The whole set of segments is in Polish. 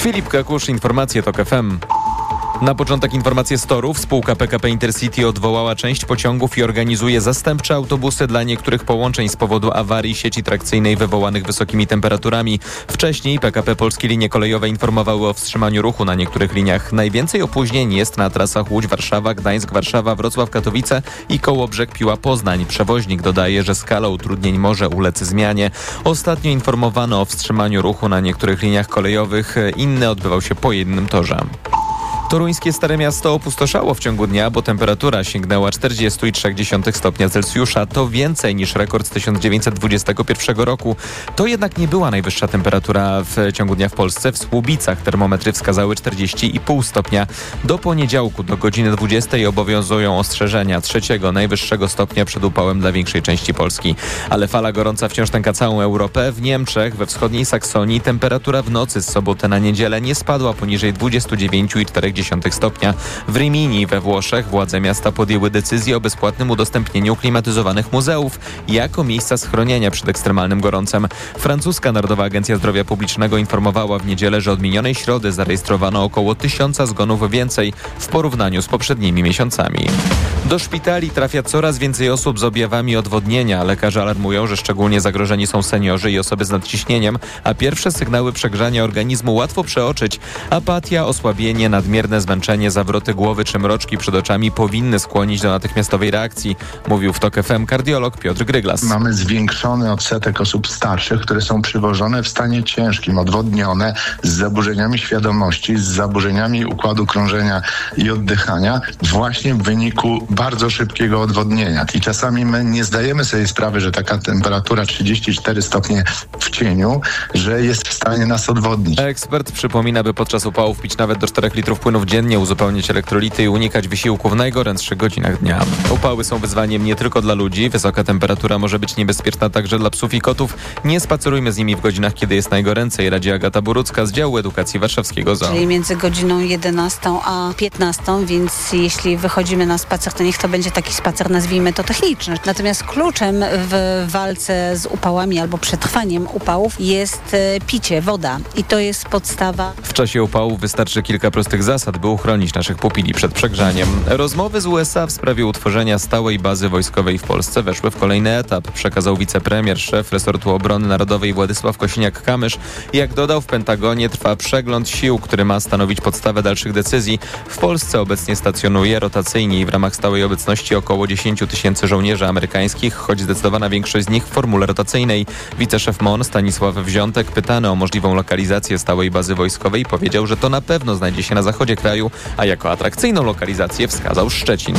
Filip Kakusz, informacje TOK FM. Na początek informacje z torów. Spółka PKP Intercity odwołała część pociągów i organizuje zastępcze autobusy dla niektórych połączeń z powodu awarii sieci trakcyjnej wywołanych wysokimi temperaturami. Wcześniej PKP Polskie Linie Kolejowe informowały o wstrzymaniu ruchu na niektórych liniach. Najwięcej opóźnień jest na trasach Łódź-Warszawa, Gdańsk-Warszawa, Wrocław-Katowice i Kołobrzeg-Piła-Poznań. Przewoźnik dodaje, że skala utrudnień może ulec zmianie. Ostatnio informowano o wstrzymaniu ruchu na niektórych liniach kolejowych. Inny odbywał się po jednym torze. Toruńskie Stare Miasto opustoszało w ciągu dnia, bo temperatura sięgnęła 40,3 stopnia Celsjusza. To więcej niż rekord z 1921 roku. To jednak nie była najwyższa temperatura w ciągu dnia w Polsce. W Słubicach termometry wskazały 40,5 stopnia. Do poniedziałku do godziny 20 obowiązują ostrzeżenia trzeciego najwyższego stopnia przed upałem dla większej części Polski. Ale fala gorąca wciąż nęka całą Europę. W Niemczech, we wschodniej Saksonii temperatura w nocy z soboty na niedzielę nie spadła poniżej 29,4 stopnia. W Rimini we Włoszech władze miasta podjęły decyzję o bezpłatnym udostępnieniu klimatyzowanych muzeów jako miejsca schronienia przed ekstremalnym gorącem. Francuska Narodowa Agencja Zdrowia Publicznego informowała w niedzielę, że od minionej środy zarejestrowano około 1000 zgonów więcej w porównaniu z poprzednimi miesiącami. Do szpitali trafia coraz więcej osób z objawami odwodnienia. Lekarze alarmują, że szczególnie zagrożeni są seniorzy i osoby z nadciśnieniem, a pierwsze sygnały przegrzania organizmu łatwo przeoczyć. Apatia, osłabienie, nadmierne zmęczenie, zawroty głowy czy mroczki przed oczami powinny skłonić do natychmiastowej reakcji, mówił w TOK FM kardiolog Piotr Gryglas. Mamy zwiększony odsetek osób starszych, które są przywożone w stanie ciężkim, odwodnione, z zaburzeniami świadomości, z zaburzeniami układu krążenia i oddychania właśnie w wyniku bardzo szybkiego odwodnienia. I czasami my nie zdajemy sobie sprawy, że taka temperatura 34 stopnie w cieniu, że jest w stanie nas odwodnić. Ekspert przypomina, by podczas upałów pić nawet do 4 litrów płynów dziennie, uzupełniać elektrolity i unikać wysiłku w najgorętszych godzinach dnia. Upały są wyzwaniem nie tylko dla ludzi. Wysoka temperatura może być niebezpieczna także dla psów i kotów. Nie spacerujmy z nimi w godzinach, kiedy jest najgoręcej, radzi Agata Borucka z działu edukacji warszawskiego ZOO. Czyli między godziną 11 a 15, więc jeśli wychodzimy na spacer, to niech to będzie taki spacer, nazwijmy to techniczny. Natomiast kluczem w walce z upałami albo przetrwaniem upałów jest picie, woda. I to jest podstawa. W czasie upałów wystarczy kilka prostych zasad, by uchronić naszych pupili przed przegrzaniem. Rozmowy z USA w sprawie utworzenia stałej bazy wojskowej w Polsce weszły w kolejny etap, przekazał wicepremier, szef resortu obrony narodowej Władysław Kosiniak-Kamysz. Jak dodał, w Pentagonie trwa przegląd sił, który ma stanowić podstawę dalszych decyzji. W Polsce obecnie stacjonuje rotacyjnie i w ramach stałej obecności około 10 000 żołnierzy amerykańskich, choć zdecydowana większość z nich w formule rotacyjnej. Wiceszef MON Stanisław Wziątek, pytany o możliwą lokalizację stałej bazy wojskowej, powiedział, że to na pewno znajdzie się na zachodzie kraju, a jako atrakcyjną lokalizację wskazał Szczecin.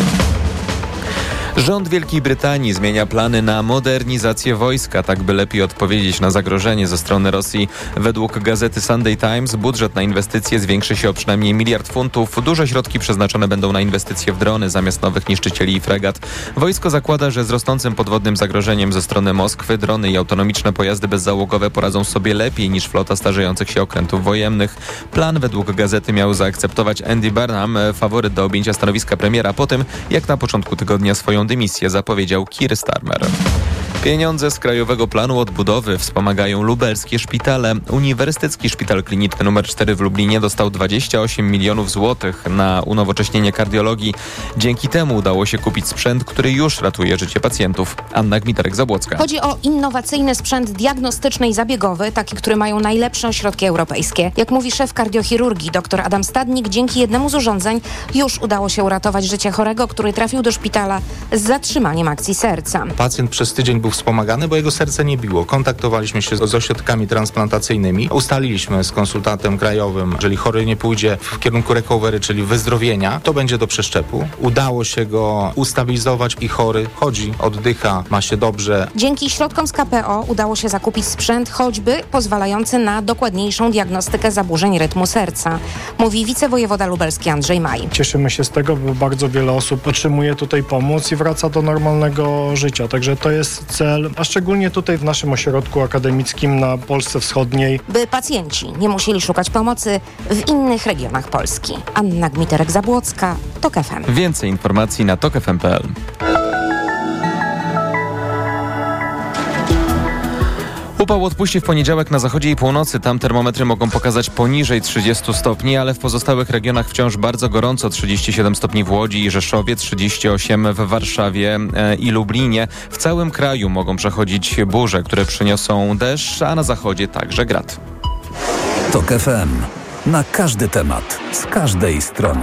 Rząd Wielkiej Brytanii zmienia plany na modernizację wojska, tak by lepiej odpowiedzieć na zagrożenie ze strony Rosji. Według gazety Sunday Times budżet na inwestycje zwiększy się o przynajmniej 1 000 000 funtów. Duże środki przeznaczone będą na inwestycje w drony zamiast nowych niszczycieli i fregat. Wojsko zakłada, że z rosnącym podwodnym zagrożeniem ze strony Moskwy drony i autonomiczne pojazdy bezzałogowe poradzą sobie lepiej niż flota starzejących się okrętów wojennych. Plan według gazety miał zaakceptować Andy Burnham, faworyt do objęcia stanowiska premiera po tym, jak na początku tygodnia swoją dymisję zapowiedział Keir Starmer. Pieniądze z Krajowego Planu Odbudowy wspomagają lubelskie szpitale. Uniwersytecki Szpital Kliniczny nr 4 w Lublinie dostał 28 milionów złotych na unowocześnienie kardiologii. Dzięki temu udało się kupić sprzęt, który już ratuje życie pacjentów. Anna Gmiterek-Zabłocka. Chodzi o innowacyjny sprzęt diagnostyczny i zabiegowy, taki, który mają najlepsze ośrodki europejskie. Jak mówi szef kardiochirurgii dr Adam Stadnik, dzięki jednemu z urządzeń już udało się uratować życie chorego, który trafił do szpitala z zatrzymaniem akcji serca. Pacjent przez tydzień był wspomagany, bo jego serce nie biło. Kontaktowaliśmy się z ośrodkami transplantacyjnymi. Ustaliliśmy z konsultantem krajowym, jeżeli chory nie pójdzie w kierunku recovery, czyli wyzdrowienia, to będzie do przeszczepu. Udało się go ustabilizować i chory chodzi, oddycha, ma się dobrze. Dzięki środkom z KPO udało się zakupić sprzęt choćby pozwalający na dokładniejszą diagnostykę zaburzeń rytmu serca, mówi wicewojewoda lubelski Andrzej Maj. Cieszymy się z tego, bo bardzo wiele osób otrzymuje tutaj pomoc i wraca do normalnego życia. Także to jest cel, a szczególnie tutaj w naszym ośrodku akademickim na Polsce Wschodniej. By pacjenci nie musieli szukać pomocy w innych regionach Polski. Anna Gmiterek-Zabłocka, TOK FM. Więcej informacji na tokfm.pl. Upał odpuści w poniedziałek na zachodzie i północy. Tam termometry mogą pokazać poniżej 30 stopni, ale w pozostałych regionach wciąż bardzo gorąco. 37 stopni w Łodzi i Rzeszowie, 38 w Warszawie i Lublinie. W całym kraju mogą przechodzić burze, które przyniosą deszcz, a na zachodzie także grad. TOK FM. Na każdy temat, z każdej strony.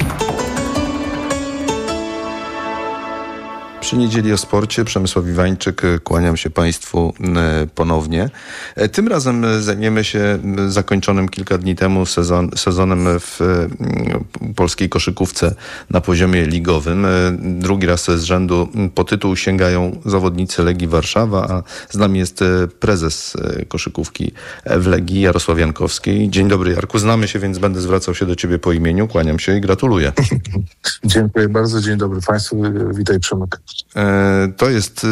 Przy niedzieli o sporcie Przemysław Iwańczyk, kłaniam się Państwu ponownie. Tym razem zajmiemy się zakończonym kilka dni temu sezonem w polskiej koszykówce na poziomie ligowym. Drugi raz z rzędu po tytuł sięgają zawodnicy Legii Warszawa, a z nami jest prezes koszykówki w Legii, Jarosław Jankowski. Dzień dobry, Jarku. Znamy się, więc będę zwracał się do Ciebie po imieniu. Kłaniam się i gratuluję. Dziękuję bardzo. Dzień dobry Państwu. Witaj, Przemek. To jest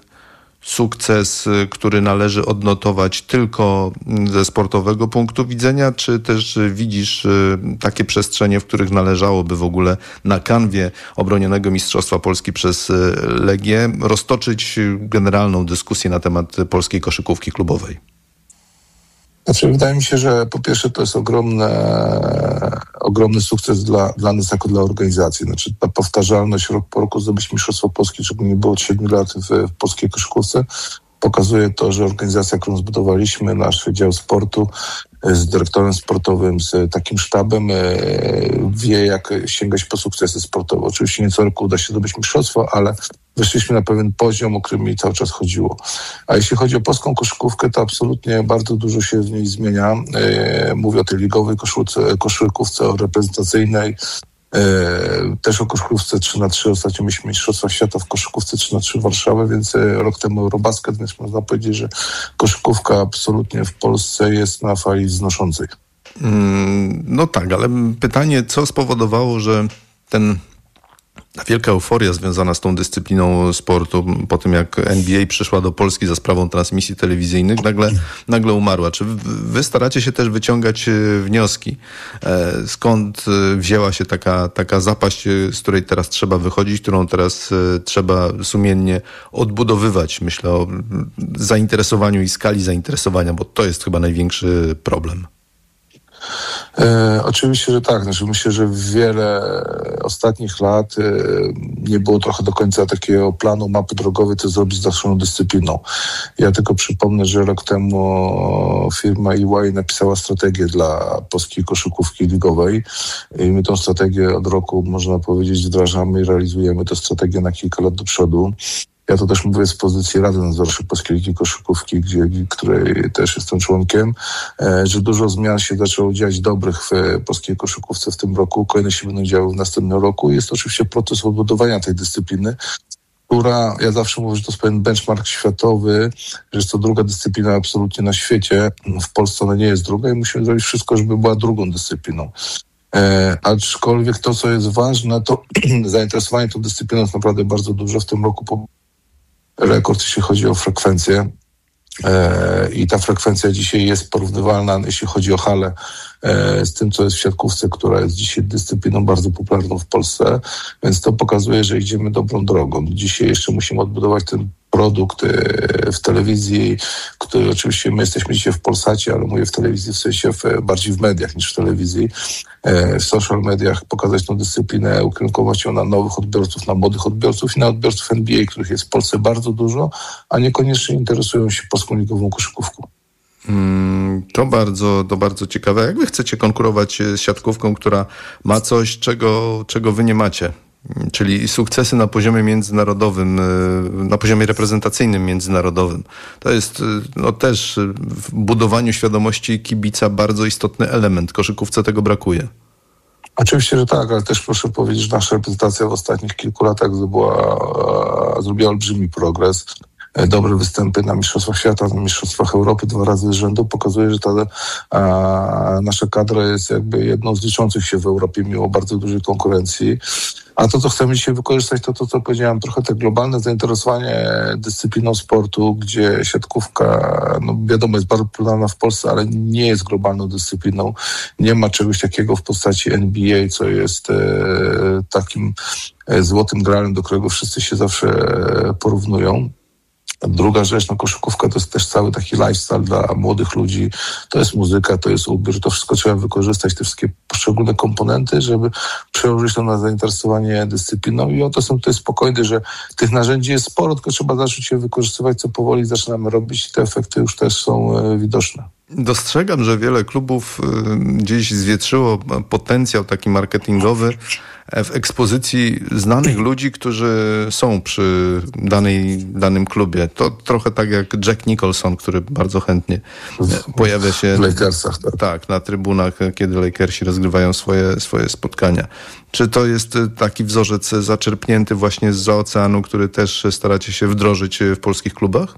sukces, który należy odnotować tylko ze sportowego punktu widzenia, czy też widzisz takie przestrzenie, w których należałoby w ogóle na kanwie obronionego Mistrzostwa Polski przez Legię roztoczyć generalną dyskusję na temat polskiej koszykówki klubowej? Wydaje mi się, że po pierwsze to jest ogromny sukces dla nas jako dla organizacji. Ta powtarzalność rok po roku zdobyć Mistrzostwo Polski, czego nie było od 7 lat w polskiej koszykówce, pokazuje to, że organizacja, którą zbudowaliśmy, nasz dział sportu z dyrektorem sportowym, z takim sztabem, wie, jak sięgać po sukcesy sportowe. Oczywiście nie co roku uda się zdobyć mistrzostwo, ale wyszliśmy na pewien poziom, o którym mi cały czas chodziło. A jeśli chodzi o polską koszykówkę, to absolutnie bardzo dużo się w niej zmienia. Mówię o tej ligowej koszykówce, o reprezentacyjnej, też o koszykówce 3x3. Ostatnio mieliśmy Mistrzostwa Świata w koszykówce 3x3 w Warszawie, więc rok temu Eurobasket, więc można powiedzieć, że koszykówka absolutnie w Polsce jest na fali wznoszącej. No tak, ale pytanie, co spowodowało, że ta wielka euforia związana z tą dyscypliną sportu po tym, jak NBA przyszła do Polski za sprawą transmisji telewizyjnych, nagle umarła. Czy wy staracie się też wyciągać wnioski? Skąd wzięła się taka zapaść, z której teraz trzeba wychodzić, którą teraz trzeba sumiennie odbudowywać? Myślę o zainteresowaniu i skali zainteresowania, bo to jest chyba największy problem. Oczywiście, że tak. Myślę, że wiele ostatnich lat nie było trochę do końca takiego planu, mapy drogowej, co zrobić z naszą dyscypliną. Ja tylko przypomnę, że rok temu firma EY napisała strategię dla polskiej koszykówki ligowej i my tą strategię od roku, można powiedzieć, wdrażamy i realizujemy tę strategię na kilka lat do przodu. Ja to też mówię z pozycji Rady Nadzorczej Polskiej Ligi Koszykówki, której też jestem członkiem, że dużo zmian się zaczęło dziać dobrych w polskiej koszykówce w tym roku. Kolejne się będą działy w następnym roku. Jest to oczywiście proces odbudowania tej dyscypliny, która, ja zawsze mówię, że to jest pewien benchmark światowy, że jest to druga dyscyplina absolutnie na świecie. W Polsce ona nie jest druga i musimy zrobić wszystko, żeby była drugą dyscypliną. Aczkolwiek to, co jest ważne, to zainteresowanie tą dyscypliną jest naprawdę bardzo dużo. W tym roku rekord, jeśli chodzi o frekwencję. I ta frekwencja dzisiaj jest porównywalna, jeśli chodzi o halę, z tym, co jest w siatkówce, która jest dzisiaj dyscypliną bardzo popularną w Polsce, więc to pokazuje, że idziemy dobrą drogą. Dzisiaj jeszcze musimy odbudować ten produkt w telewizji, który oczywiście my jesteśmy dzisiaj w Polsacie, ale mówię w telewizji w sensie bardziej w mediach niż w telewizji. W social mediach pokazać tą dyscyplinę, ukierunkować ją na nowych odbiorców, na młodych odbiorców i na odbiorców NBA, których jest w Polsce bardzo dużo, a niekoniecznie interesują się polską ligową koszykówką. To bardzo ciekawe. Jak wy chcecie konkurować z siatkówką, która ma coś, czego wy nie macie? Czyli sukcesy na poziomie międzynarodowym, na poziomie reprezentacyjnym międzynarodowym. To jest też w budowaniu świadomości kibica bardzo istotny element. Koszykówce tego brakuje. Oczywiście, że tak, ale też proszę powiedzieć, że nasza reprezentacja w ostatnich kilku latach zrobiła olbrzymi progres. Dobre występy na Mistrzostwach Świata, na Mistrzostwach Europy 2 razy z rzędu pokazuje, że nasza kadra jest jakby jedną z liczących się w Europie mimo bardzo dużej konkurencji. A to, co chcemy dzisiaj wykorzystać, to co powiedziałem, trochę te globalne zainteresowanie dyscypliną sportu, gdzie siatkówka, wiadomo, jest bardzo popularna w Polsce, ale nie jest globalną dyscypliną. Nie ma czegoś takiego w postaci NBA, co jest takim złotym gralem, do którego wszyscy się zawsze porównują. Druga rzecz, koszykówka to jest też cały taki lifestyle dla młodych ludzi. To jest muzyka, to jest ubiór, to wszystko trzeba wykorzystać, te wszystkie poszczególne komponenty, żeby przełożyć to na zainteresowanie dyscypliną i o to są tutaj spokojne, że tych narzędzi jest sporo, tylko trzeba zacząć je wykorzystywać, co powoli zaczynamy robić i te efekty już też są widoczne. Dostrzegam, że wiele klubów gdzieś zwietrzyło potencjał taki marketingowy w ekspozycji znanych ludzi, którzy są przy danym klubie. To trochę tak jak Jack Nicholson, który bardzo chętnie pojawia się w Lakersach, tak, na trybunach, kiedy Lakersi rozgrywają swoje spotkania. Czy to jest taki wzorzec zaczerpnięty właśnie zza oceanu, który też staracie się wdrożyć w polskich klubach?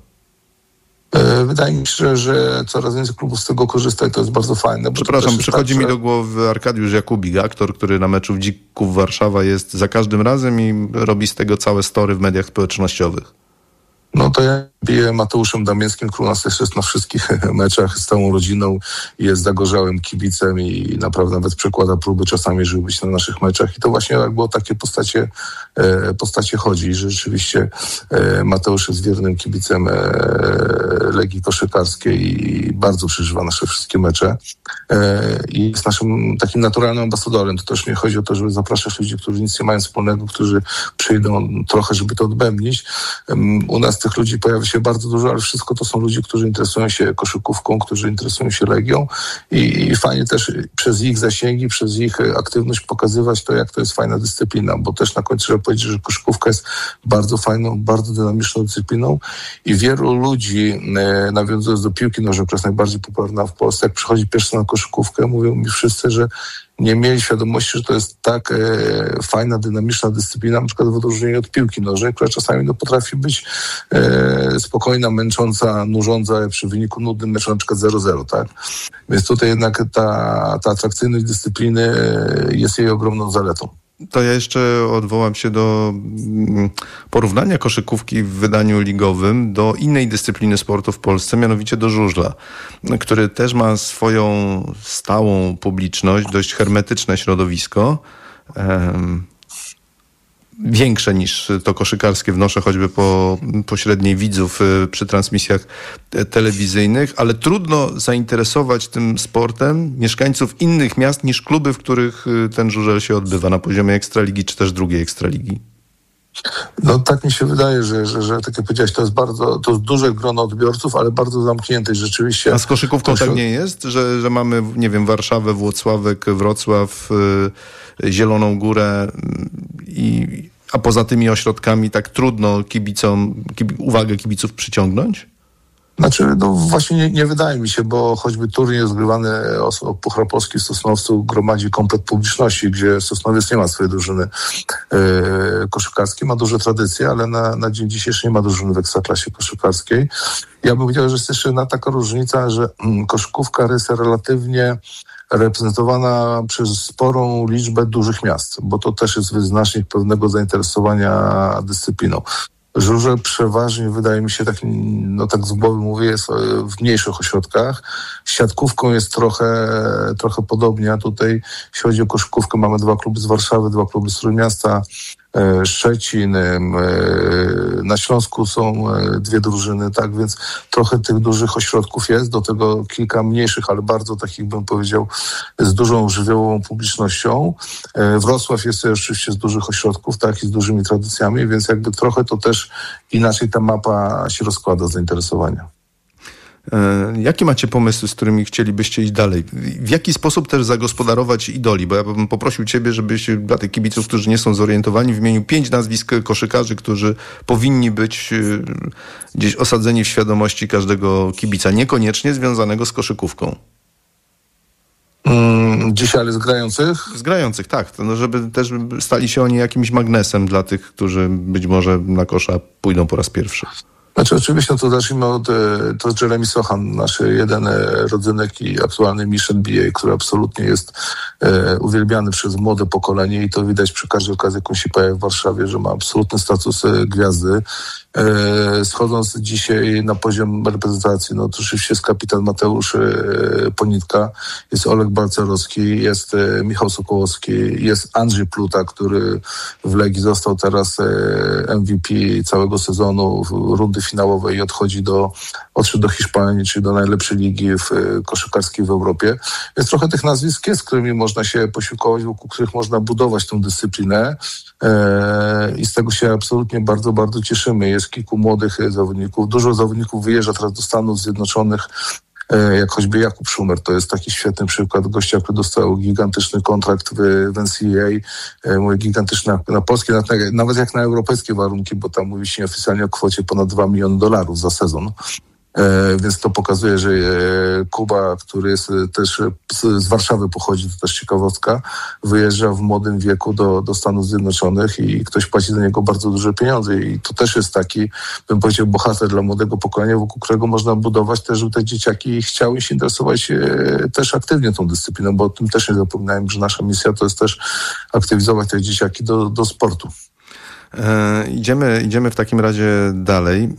Wydaje mi się, że coraz więcej klubów z tego korzysta i to jest bardzo fajne. Przepraszam, przychodzi mi do głowy Arkadiusz Jakubik, aktor, który na meczu w Dzików Warszawa jest za każdym razem i robi z tego całe story w mediach społecznościowych. No to ja biję Mateuszem Damińskim, który u nas też jest na wszystkich meczach z całą rodziną i jest zagorzałym kibicem i naprawdę nawet przekłada próby czasami, żeby być na naszych meczach. I to właśnie jakby o takie postacie chodzi, że rzeczywiście Mateusz jest wiernym kibicem Legii Koszykarskiej i bardzo przeżywa nasze wszystkie mecze i jest naszym takim naturalnym ambasadorem. To też nie chodzi o to, żeby zapraszać ludzi, którzy nic nie mają wspólnego, którzy przyjdą trochę, żeby to odbębnić. U nas tych ludzi pojawia się bardzo dużo, ale wszystko to są ludzie, którzy interesują się koszykówką, którzy interesują się Legią i fajnie też przez ich zasięgi, przez ich aktywność pokazywać to, jak to jest fajna dyscyplina, bo też na końcu trzeba powiedzieć, że koszykówka jest bardzo fajną, bardzo dynamiczną dyscypliną i wielu ludzi, nawiązując do piłki nożnej, która jest najbardziej popularna w Polsce, jak przychodzi pierwszy na koszykówkę, mówią mi wszyscy, że nie mieli świadomości, że to jest tak fajna, dynamiczna dyscyplina, na przykład w odróżnieniu od piłki nożnej, która czasami potrafi być spokojna, męcząca, nużąca przy wyniku nudnym meczu, na przykład 0-0, tak? Więc tutaj jednak ta atrakcyjność dyscypliny jest jej ogromną zaletą. To ja jeszcze odwołam się do porównania koszykówki w wydaniu ligowym do innej dyscypliny sportu w Polsce, mianowicie do żużla, który też ma swoją stałą publiczność, dość hermetyczne środowisko, większe niż to koszykarskie, wnoszę choćby po średniej widzów przy transmisjach telewizyjnych, ale trudno zainteresować tym sportem mieszkańców innych miast niż kluby, w których ten żużel się odbywa na poziomie Ekstraligi czy też drugiej Ekstraligi. No tak mi się wydaje, że tak jak powiedziałeś, to jest duże grono odbiorców, ale bardzo zamknięte rzeczywiście. A z koszykówką tak nie jest, że mamy, nie wiem, Warszawę, Włocławek, Wrocław, Zieloną Górę a poza tymi ośrodkami tak trudno uwagę kibiców przyciągnąć? Znaczy, właśnie nie wydaje mi się, bo choćby turniej rozgrywany o Puchar Polski w Sosnowcu gromadzi komplet publiczności, gdzie Sosnowiec nie ma swojej drużyny koszykarskiej, ma duże tradycje, ale na dzień dzisiejszy nie ma drużyny w ekstraklasie koszykarskiej. Ja bym powiedział, że jest jeszcze taka różnica, że koszykówka jest relatywnie reprezentowana przez sporą liczbę dużych miast, bo to też jest wyznacznik pewnego zainteresowania dyscypliną. Żużel przeważnie, wydaje mi się, tak z głowy mówię, jest w mniejszych ośrodkach. Siatkówką jest trochę podobnie, a tutaj, jeśli chodzi o koszykówkę, mamy 2 kluby z Warszawy, 2 kluby z Trójmiasta, Szczecin, na Śląsku są 2 drużyny, tak, więc trochę tych dużych ośrodków jest, do tego kilka mniejszych, ale bardzo takich, bym powiedział, z dużą żywiołową publicznością. Wrocław jest oczywiście z dużych ośrodków, tak, i z dużymi tradycjami, więc jakby trochę to też inaczej ta mapa się rozkłada zainteresowania. Jakie macie pomysły, z którymi chcielibyście iść dalej? W jaki sposób też zagospodarować idoli? Bo ja bym poprosił ciebie, żebyś dla tych kibiców, którzy nie są zorientowani, wymienił 5 nazwisk koszykarzy, którzy powinni być gdzieś osadzeni w świadomości każdego kibica, niekoniecznie związanego z koszykówką. Dzisiaj, ale z grających? Z grających, tak. Żeby też stali się oni jakimś magnesem dla tych, którzy być może na kosza pójdą po raz pierwszy. Znaczy oczywiście to zacznijmy od Jeremy Sochan, nasz jeden rodzynek i aktualny mistrz NBA, który absolutnie jest uwielbiany przez młode pokolenie i to widać przy każdej okazji, jaką się pojawia w Warszawie, że ma absolutny status gwiazdy. Schodząc dzisiaj na poziom reprezentacji, to oczywiście jest kapitan Mateusz Ponitka, jest Oleg Balcerowski, jest Michał Sokołowski, jest Andrzej Pluta, który w Legii został teraz MVP całego sezonu, rundy finałowe i odszedł do Hiszpanii, czyli do najlepszej ligi koszykarskiej w Europie. Jest trochę tych nazwisk, z którymi można się posiłkować, wokół których można budować tę dyscyplinę i z tego się absolutnie bardzo, bardzo cieszymy. Jest kilku młodych zawodników. Dużo zawodników wyjeżdża teraz do Stanów Zjednoczonych, jak choćby Jakub Szumer. To jest taki świetny przykład gościa, który dostał gigantyczny kontrakt w NCAA. Mówię gigantyczny na polskie, nawet jak na europejskie warunki, bo tam mówi się nieoficjalnie o kwocie ponad $2 miliony za sezon. Więc to pokazuje, że Kuba, który jest też z Warszawy pochodzi, to też ciekawostka, wyjeżdża w młodym wieku do Stanów Zjednoczonych i ktoś płaci za niego bardzo duże pieniądze i to też jest taki, bym powiedział, bohater dla młodego pokolenia, wokół którego można budować też, żeby te dzieciaki chciały się interesować też aktywnie tą dyscypliną, bo o tym też nie zapominajmy, że nasza misja to jest też aktywizować te dzieciaki do sportu. Idziemy w takim razie dalej.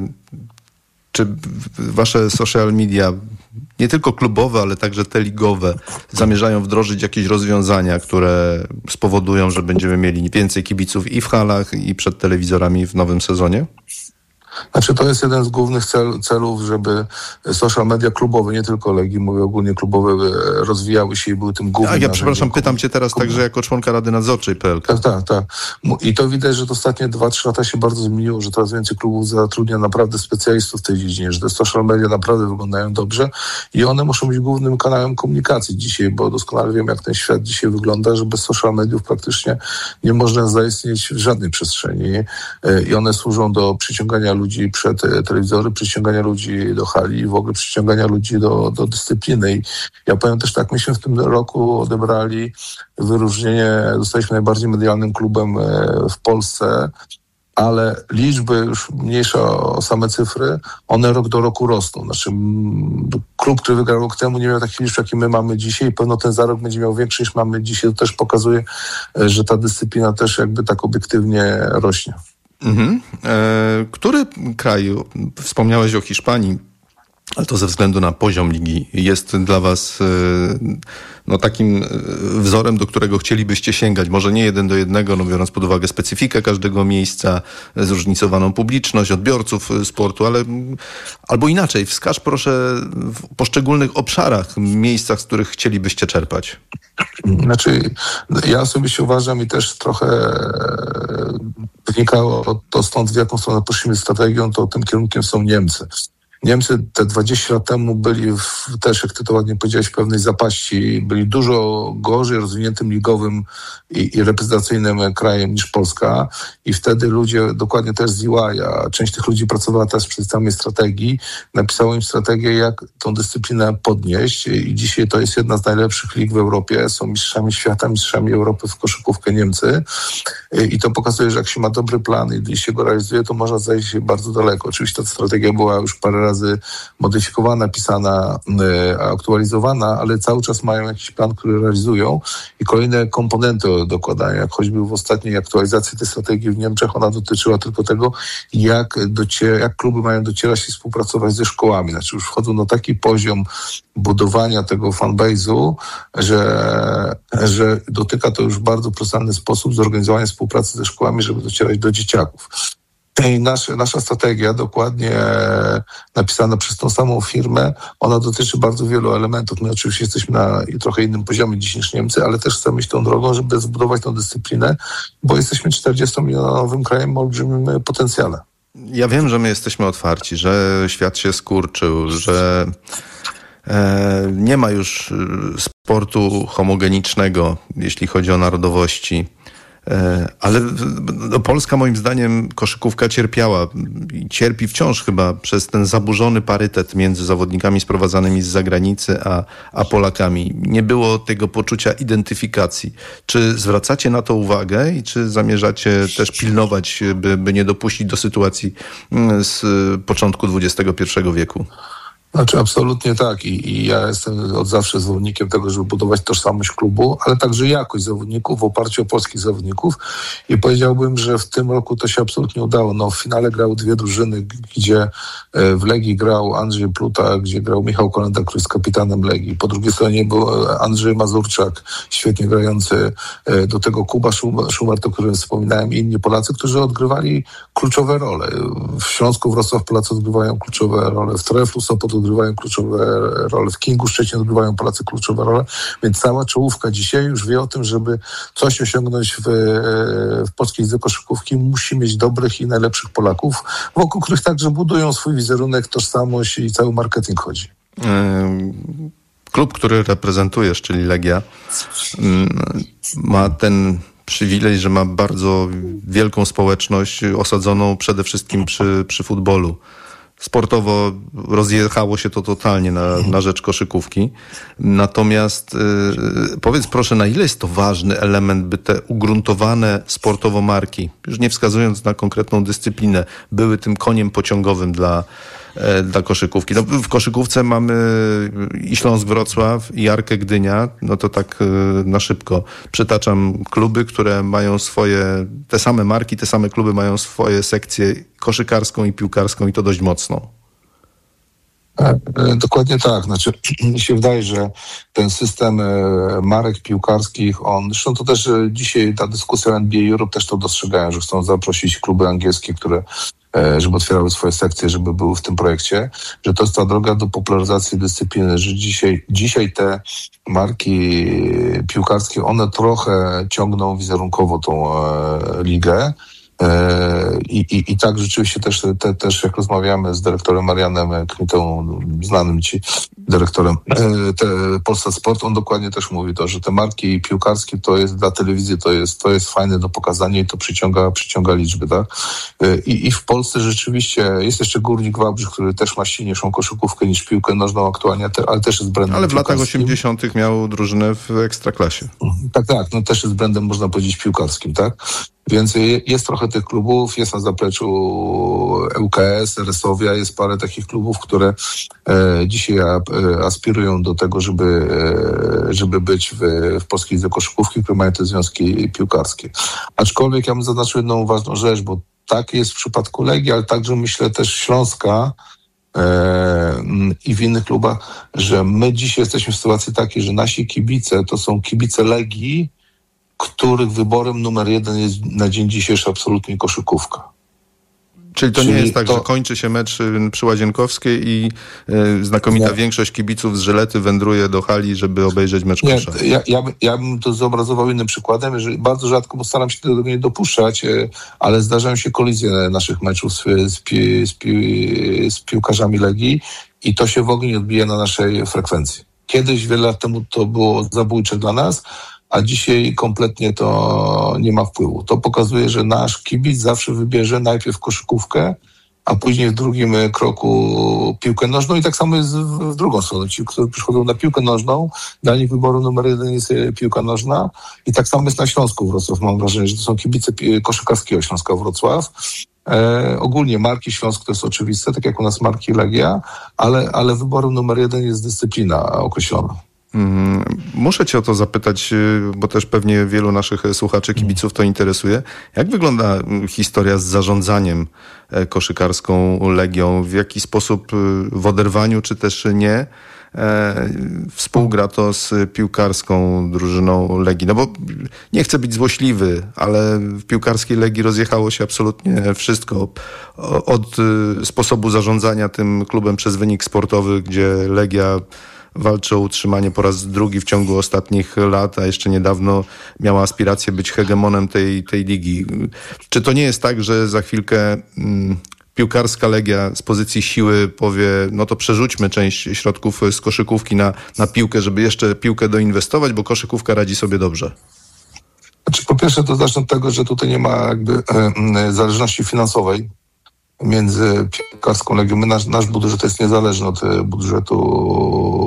Czy wasze social media, nie tylko klubowe, ale także te ligowe, zamierzają wdrożyć jakieś rozwiązania, które spowodują, że będziemy mieli więcej kibiców i w halach, i przed telewizorami w nowym sezonie? Znaczy to jest jeden z głównych celów, żeby social media klubowe, nie tylko Legii, mówię ogólnie klubowe, rozwijały się i były tym głównym. Ja przepraszam, pytam cię teraz także jako członka Rady Nadzorczej PLK. Tak. I to widać, że to ostatnie 2-3 lata się bardzo zmieniło, że coraz więcej klubów zatrudnia naprawdę specjalistów w tej dziedzinie, że te social media naprawdę wyglądają dobrze i one muszą być głównym kanałem komunikacji dzisiaj, bo doskonale wiem, jak ten świat dzisiaj wygląda, że bez social mediów praktycznie nie można zaistnieć w żadnej przestrzeni i one służą do przyciągania ludzi przed telewizory, przyciągania ludzi do hali i w ogóle przyciągania ludzi do dyscypliny. I ja powiem też tak, myśmy w tym roku odebrali wyróżnienie, zostaliśmy najbardziej medialnym klubem w Polsce, ale liczby już mniejsza o same cyfry, one rok do roku rosną. Znaczy klub, który wygrał rok temu, nie miał takich liczb, jakie my mamy dzisiaj i pewno ten za rok będzie miał większy niż mamy dzisiaj. To też pokazuje, że ta dyscyplina też jakby tak obiektywnie rośnie. Który kraj, wspomniałeś o Hiszpanii, ale to ze względu na poziom ligi, jest dla was takim wzorem, do którego chcielibyście sięgać? Może nie 1:1, biorąc pod uwagę specyfikę każdego miejsca, zróżnicowaną publiczność, odbiorców sportu, ale albo inaczej, wskaż proszę w poszczególnych obszarach, miejscach, z których chcielibyście czerpać. Znaczy, ja osobiście uważam i też trochę wynikało to stąd, w jaką stronę poszliśmy strategią, to tym kierunkiem są Niemcy. Niemcy te 20 lat temu byli też, jak ty to ładnie powiedziałeś, w pewnej zapaści. Byli dużo gorzej rozwiniętym ligowym i reprezentacyjnym krajem niż Polska. I wtedy ludzie, dokładnie też z EY, a część tych ludzi pracowała teraz przy samej strategii, napisało im strategię, jak tą dyscyplinę podnieść. I dzisiaj to jest jedna z najlepszych lig w Europie. Są mistrzami świata, mistrzami Europy w koszykówkę Niemcy. I to pokazuje, że jak się ma dobry plan i jeśli się go realizuje, to można zajść bardzo daleko. Oczywiście ta strategia była już parę razy modyfikowana, pisana, aktualizowana, ale cały czas mają jakiś plan, który realizują i kolejne komponenty dokładają. Jak choćby w ostatniej aktualizacji tej strategii w Niemczech, ona dotyczyła tylko tego, jak kluby mają docierać i współpracować ze szkołami. Znaczy już wchodzą na taki poziom budowania tego fanbase'u, że dotyka to już w bardzo profesjonalny sposób zorganizowania współpracy ze szkołami, żeby docierać do dzieciaków. I nasza strategia, dokładnie napisana przez tą samą firmę, ona dotyczy bardzo wielu elementów. My oczywiście jesteśmy na trochę innym poziomie dziś niż Niemcy, ale też chcemy iść tą drogą, żeby zbudować tą dyscyplinę, bo jesteśmy 40-milionowym krajem o olbrzymim potencjale. Ja wiem, że my jesteśmy otwarci, że świat się skurczył, że nie ma już sportu homogenicznego, jeśli chodzi o narodowości. Ale Polska, moim zdaniem, koszykówka cierpiała i cierpi wciąż chyba przez ten zaburzony parytet między zawodnikami sprowadzanymi z zagranicy a Polakami. Nie było tego poczucia identyfikacji. Czy zwracacie na to uwagę i czy zamierzacie też pilnować, by nie dopuścić do sytuacji z początku XXI wieku? Znaczy absolutnie tak i ja jestem od zawsze zwolennikiem tego, żeby budować tożsamość klubu, ale także jakość zawodników w oparciu o polskich zawodników i powiedziałbym, że w tym roku to się absolutnie udało. No, w finale grały dwie drużyny, gdzie w Legii grał Andrzej Pluta, gdzie grał Michał Kolenda, który jest kapitanem Legii. Po drugiej stronie był Andrzej Mazurczak, świetnie grający, do tego Kuba Szumert, o którym wspominałem, i inni Polacy, którzy odgrywali kluczowe role. W Śląsku Wrocław Polacy odgrywają kluczowe role, w Treflu Sopot odgrywają kluczowe role, w Kingu Szczecin odgrywają Polacy kluczowe role, więc cała czołówka dzisiaj już wie o tym, żeby coś osiągnąć w polskiej lidze koszykówki, musi mieć dobrych i najlepszych Polaków, wokół których także budują swój wizerunek, tożsamość i cały marketing chodzi. Klub, który reprezentujesz, czyli Legia, ma ten przywilej, że ma bardzo wielką społeczność osadzoną przede wszystkim przy futbolu. Sportowo rozjechało się to totalnie na rzecz koszykówki. Natomiast powiedz proszę, na ile jest to ważny element, by te ugruntowane sportowo marki, już nie wskazując na konkretną dyscyplinę, były tym koniem pociągowym dla koszykówki. No, w koszykówce mamy i Śląsk Wrocław, i Arkę Gdynia, no to tak na szybko przytaczam kluby, które mają te same marki, te same kluby mają swoje sekcje koszykarską i piłkarską i to dość mocno. Dokładnie tak. Znaczy, mi się wydaje, że ten system marek piłkarskich, zresztą to też dzisiaj ta dyskusja NBA Europe też to dostrzegają, że chcą zaprosić kluby angielskie, które żeby otwierały swoje sekcje, żeby były w tym projekcie, że to jest ta droga do popularyzacji dyscypliny, że dzisiaj te marki piłkarskie, one trochę ciągną wizerunkowo tą ligę. I tak rzeczywiście też jak rozmawiamy z dyrektorem Marianem Kmitą, znanym ci dyrektorem Polsat Sport, on dokładnie też mówi to, że te marki piłkarskie to jest dla telewizji, to jest fajne do pokazania i to przyciąga liczby, tak? I w Polsce rzeczywiście jest jeszcze Górnik Wałbrzych, który też ma silniejszą koszykówkę niż piłkę nożną aktualnie, ale też jest brandem. Ale w latach 80. miał drużynę w Ekstraklasie. Tak, no też jest brandem, można powiedzieć, piłkarskim, tak? Więc jest trochę tych klubów, jest na zapleczu ŁKS, Resowia, jest parę takich klubów, które dzisiaj aspirują do tego, żeby być w polskiej lidze koszykówki, które mają te związki piłkarskie. Aczkolwiek ja bym zaznaczył jedną ważną rzecz, bo tak jest w przypadku Legii, ale także myślę też Śląska i w innych klubach, że my dzisiaj jesteśmy w sytuacji takiej, że nasi kibice to są kibice Legii, których wyborem numer 1 jest na dzień dzisiejszy absolutnie koszykówka. Czyli nie jest tak, że kończy się mecz przy Łazienkowskiej i znakomita większość kibiców z Żylety wędruje do hali, żeby obejrzeć mecz kosza. Ja bym to zobrazował innym przykładem, że bardzo rzadko, bo staram się tego nie dopuszczać, ale zdarzają się kolizje naszych meczów z piłkarzami Legii i to się w ogóle nie odbija na naszej frekwencji. Kiedyś, wiele lat temu to było zabójcze dla nas, a dzisiaj kompletnie to nie ma wpływu. To pokazuje, że nasz kibic zawsze wybierze najpierw koszykówkę, a później w drugim kroku piłkę nożną i tak samo jest w drugą stronę. Ci, którzy przychodzą na piłkę nożną, dla nich wyboru numer 1 jest piłka nożna i tak samo jest na Śląsku Wrocław. Mam wrażenie, że to są kibice koszykarskiego Śląska Wrocław. Ogólnie marki Śląsk to jest oczywiste, tak jak u nas marki Legia, ale wyborem numer 1 jest dyscyplina określona. Muszę cię o to zapytać, bo też pewnie wielu naszych słuchaczy, kibiców to interesuje. Jak wygląda historia z zarządzaniem koszykarską Legią? W jaki sposób w oderwaniu, czy też nie, współgra to z piłkarską drużyną Legii? No bo nie chcę być złośliwy, ale w piłkarskiej Legii rozjechało się absolutnie wszystko. Od sposobu zarządzania tym klubem przez wynik sportowy, gdzie Legia walczy o utrzymanie po raz drugi w ciągu ostatnich lat, a jeszcze niedawno miała aspirację być hegemonem tej ligi. Czy to nie jest tak, że za chwilkę piłkarska Legia z pozycji siły powie, no to przerzućmy część środków z koszykówki na piłkę, żeby jeszcze piłkę doinwestować, bo koszykówka radzi sobie dobrze? Znaczy, po pierwsze to zacznę od tego, że tutaj nie ma jakby zależności finansowej między piłkarską Legią. Nasz budżet jest niezależny od budżetu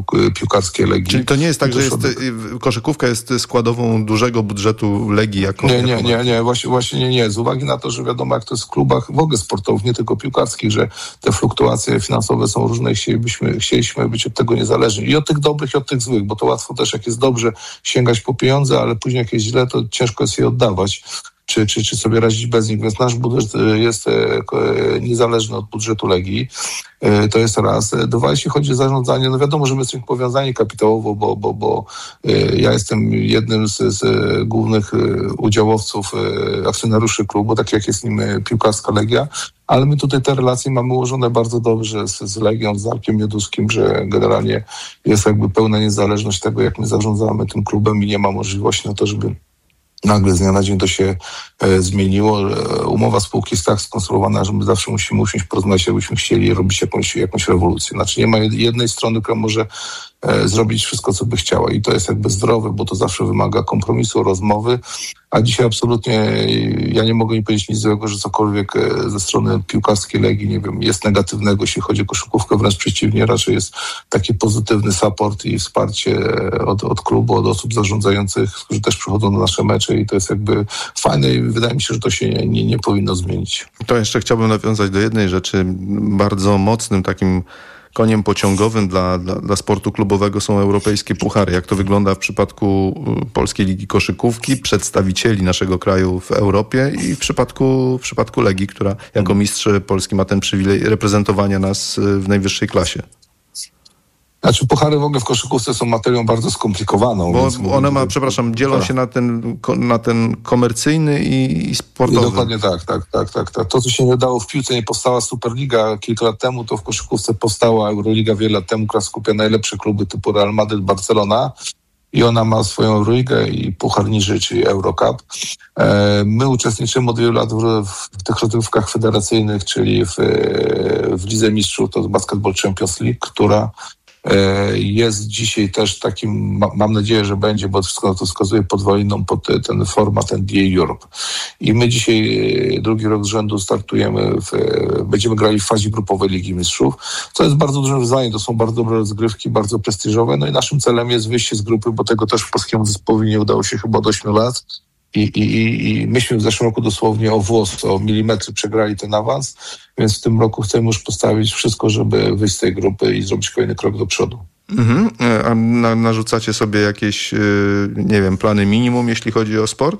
piłkarskiej Legii. Czyli to nie jest tak, że koszykówka jest składową dużego budżetu Legii jako... Nie, właśnie nie. Z uwagi na to, że wiadomo, jak to jest w klubach w ogóle sportowych, nie tylko piłkarskich, że te fluktuacje finansowe są różne i chcieliśmy być od tego niezależni. I od tych dobrych, i od tych złych, bo to łatwo też, jak jest dobrze, sięgać po pieniądze, ale później jak jest źle, to ciężko jest je oddawać. Czy sobie radzić bez nich. Więc nasz budżet jest niezależny od budżetu Legii. To jest raz. Dwa, jeśli chodzi o zarządzanie, no wiadomo, że my jesteśmy powiązani kapitałowo, bo ja jestem jednym z głównych udziałowców, akcjonariuszy klubu, tak jak jest nim piłkarska Legia, ale my tutaj te relacje mamy ułożone bardzo dobrze z Legią, z Darkiem Mioduskim, że generalnie jest jakby pełna niezależność tego, jak my zarządzamy tym klubem i nie ma możliwości na to, żeby nagle z dnia na dzień to się zmieniło. Umowa spółki jest tak skonstruowana, że my zawsze musimy usiąść, porozmawiać, jakbyśmy chcieli robić jakąś rewolucję. Znaczy nie ma jednej strony, która może zrobić wszystko, co by chciała i to jest jakby zdrowe, bo to zawsze wymaga kompromisu, rozmowy, a dzisiaj absolutnie ja nie mogę nie powiedzieć nic złego, że cokolwiek ze strony piłkarskiej Legii, nie wiem, jest negatywnego, jeśli chodzi o koszykówkę, wręcz przeciwnie, raczej jest taki pozytywny support i wsparcie od klubu, od osób zarządzających, którzy też przychodzą na nasze mecze i to jest jakby fajne i wydaje mi się, że to się nie powinno zmienić. To jeszcze chciałbym nawiązać do jednej rzeczy. Bardzo mocnym takim koniem pociągowym dla sportu klubowego są europejskie puchary. Jak to wygląda w przypadku Polskiej Ligi Koszykówki, przedstawicieli naszego kraju w Europie i w przypadku Legii, która jako mistrz Polski ma ten przywilej reprezentowania nas w najwyższej klasie. Znaczy puchary w ogóle w koszykówce są materią bardzo skomplikowaną. Bo one dzielą się na ten komercyjny i sportowy. I dokładnie tak. To, co się nie udało w piłce, nie powstała Superliga kilka lat temu, to w koszykówce powstała Euroliga wiele lat temu, która skupia najlepsze kluby typu Real Madrid, Barcelona. I ona ma swoją Euroligę i puchar niżej, czyli Eurocup. My uczestniczymy od wielu lat w tych rozgrywkach federacyjnych, czyli w Lidze Mistrzów, to jest Basketball Champions League, która jest dzisiaj też takim, mam nadzieję, że będzie, bo wszystko na to wskazuje, podwaliną pod ten format NBA Europe. I my dzisiaj drugi rok z rzędu startujemy, będziemy grali w fazie grupowej Ligi Mistrzów, co jest bardzo dużym wyzwaniem. To są bardzo dobre rozgrywki, bardzo prestiżowe. No i naszym celem jest wyjście z grupy, bo tego też polskiemu zespołowi nie udało się chyba od 8 lat. I myśmy w zeszłym roku dosłownie o włos, o milimetry przegrali ten awans, więc w tym roku chcemy już postawić wszystko, żeby wyjść z tej grupy i zrobić kolejny krok do przodu. A narzucacie sobie jakieś, nie wiem, plany minimum, jeśli chodzi o sport?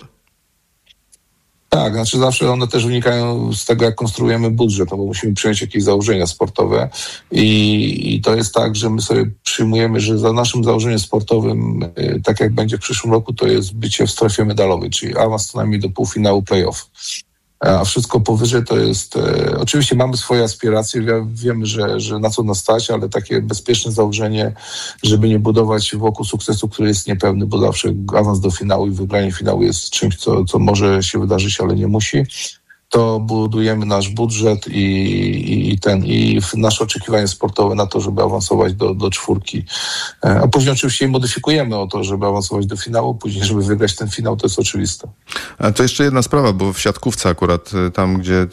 Tak, znaczy zawsze one też wynikają z tego, jak konstruujemy budżet, no bo musimy przyjąć jakieś założenia sportowe i to jest tak, że my sobie przyjmujemy, że za naszym założeniem sportowym, tak jak będzie w przyszłym roku, to jest bycie w strefie medalowej, czyli awans co najmniej do półfinału play-off. A wszystko powyżej to jest... Oczywiście mamy swoje aspiracje, wiemy, że na co nas stać, ale takie bezpieczne założenie, żeby nie budować wokół sukcesu, który jest niepewny, bo zawsze awans do finału i wygranie finału jest czymś, co może się wydarzyć, ale nie musi. To budujemy nasz budżet i nasze oczekiwania sportowe na to, żeby awansować do czwórki. A później oczywiście modyfikujemy o to, żeby awansować do finału, później żeby wygrać ten finał, to jest oczywiste. A to jeszcze jedna sprawa, bo w siatkówce akurat tam, gdzie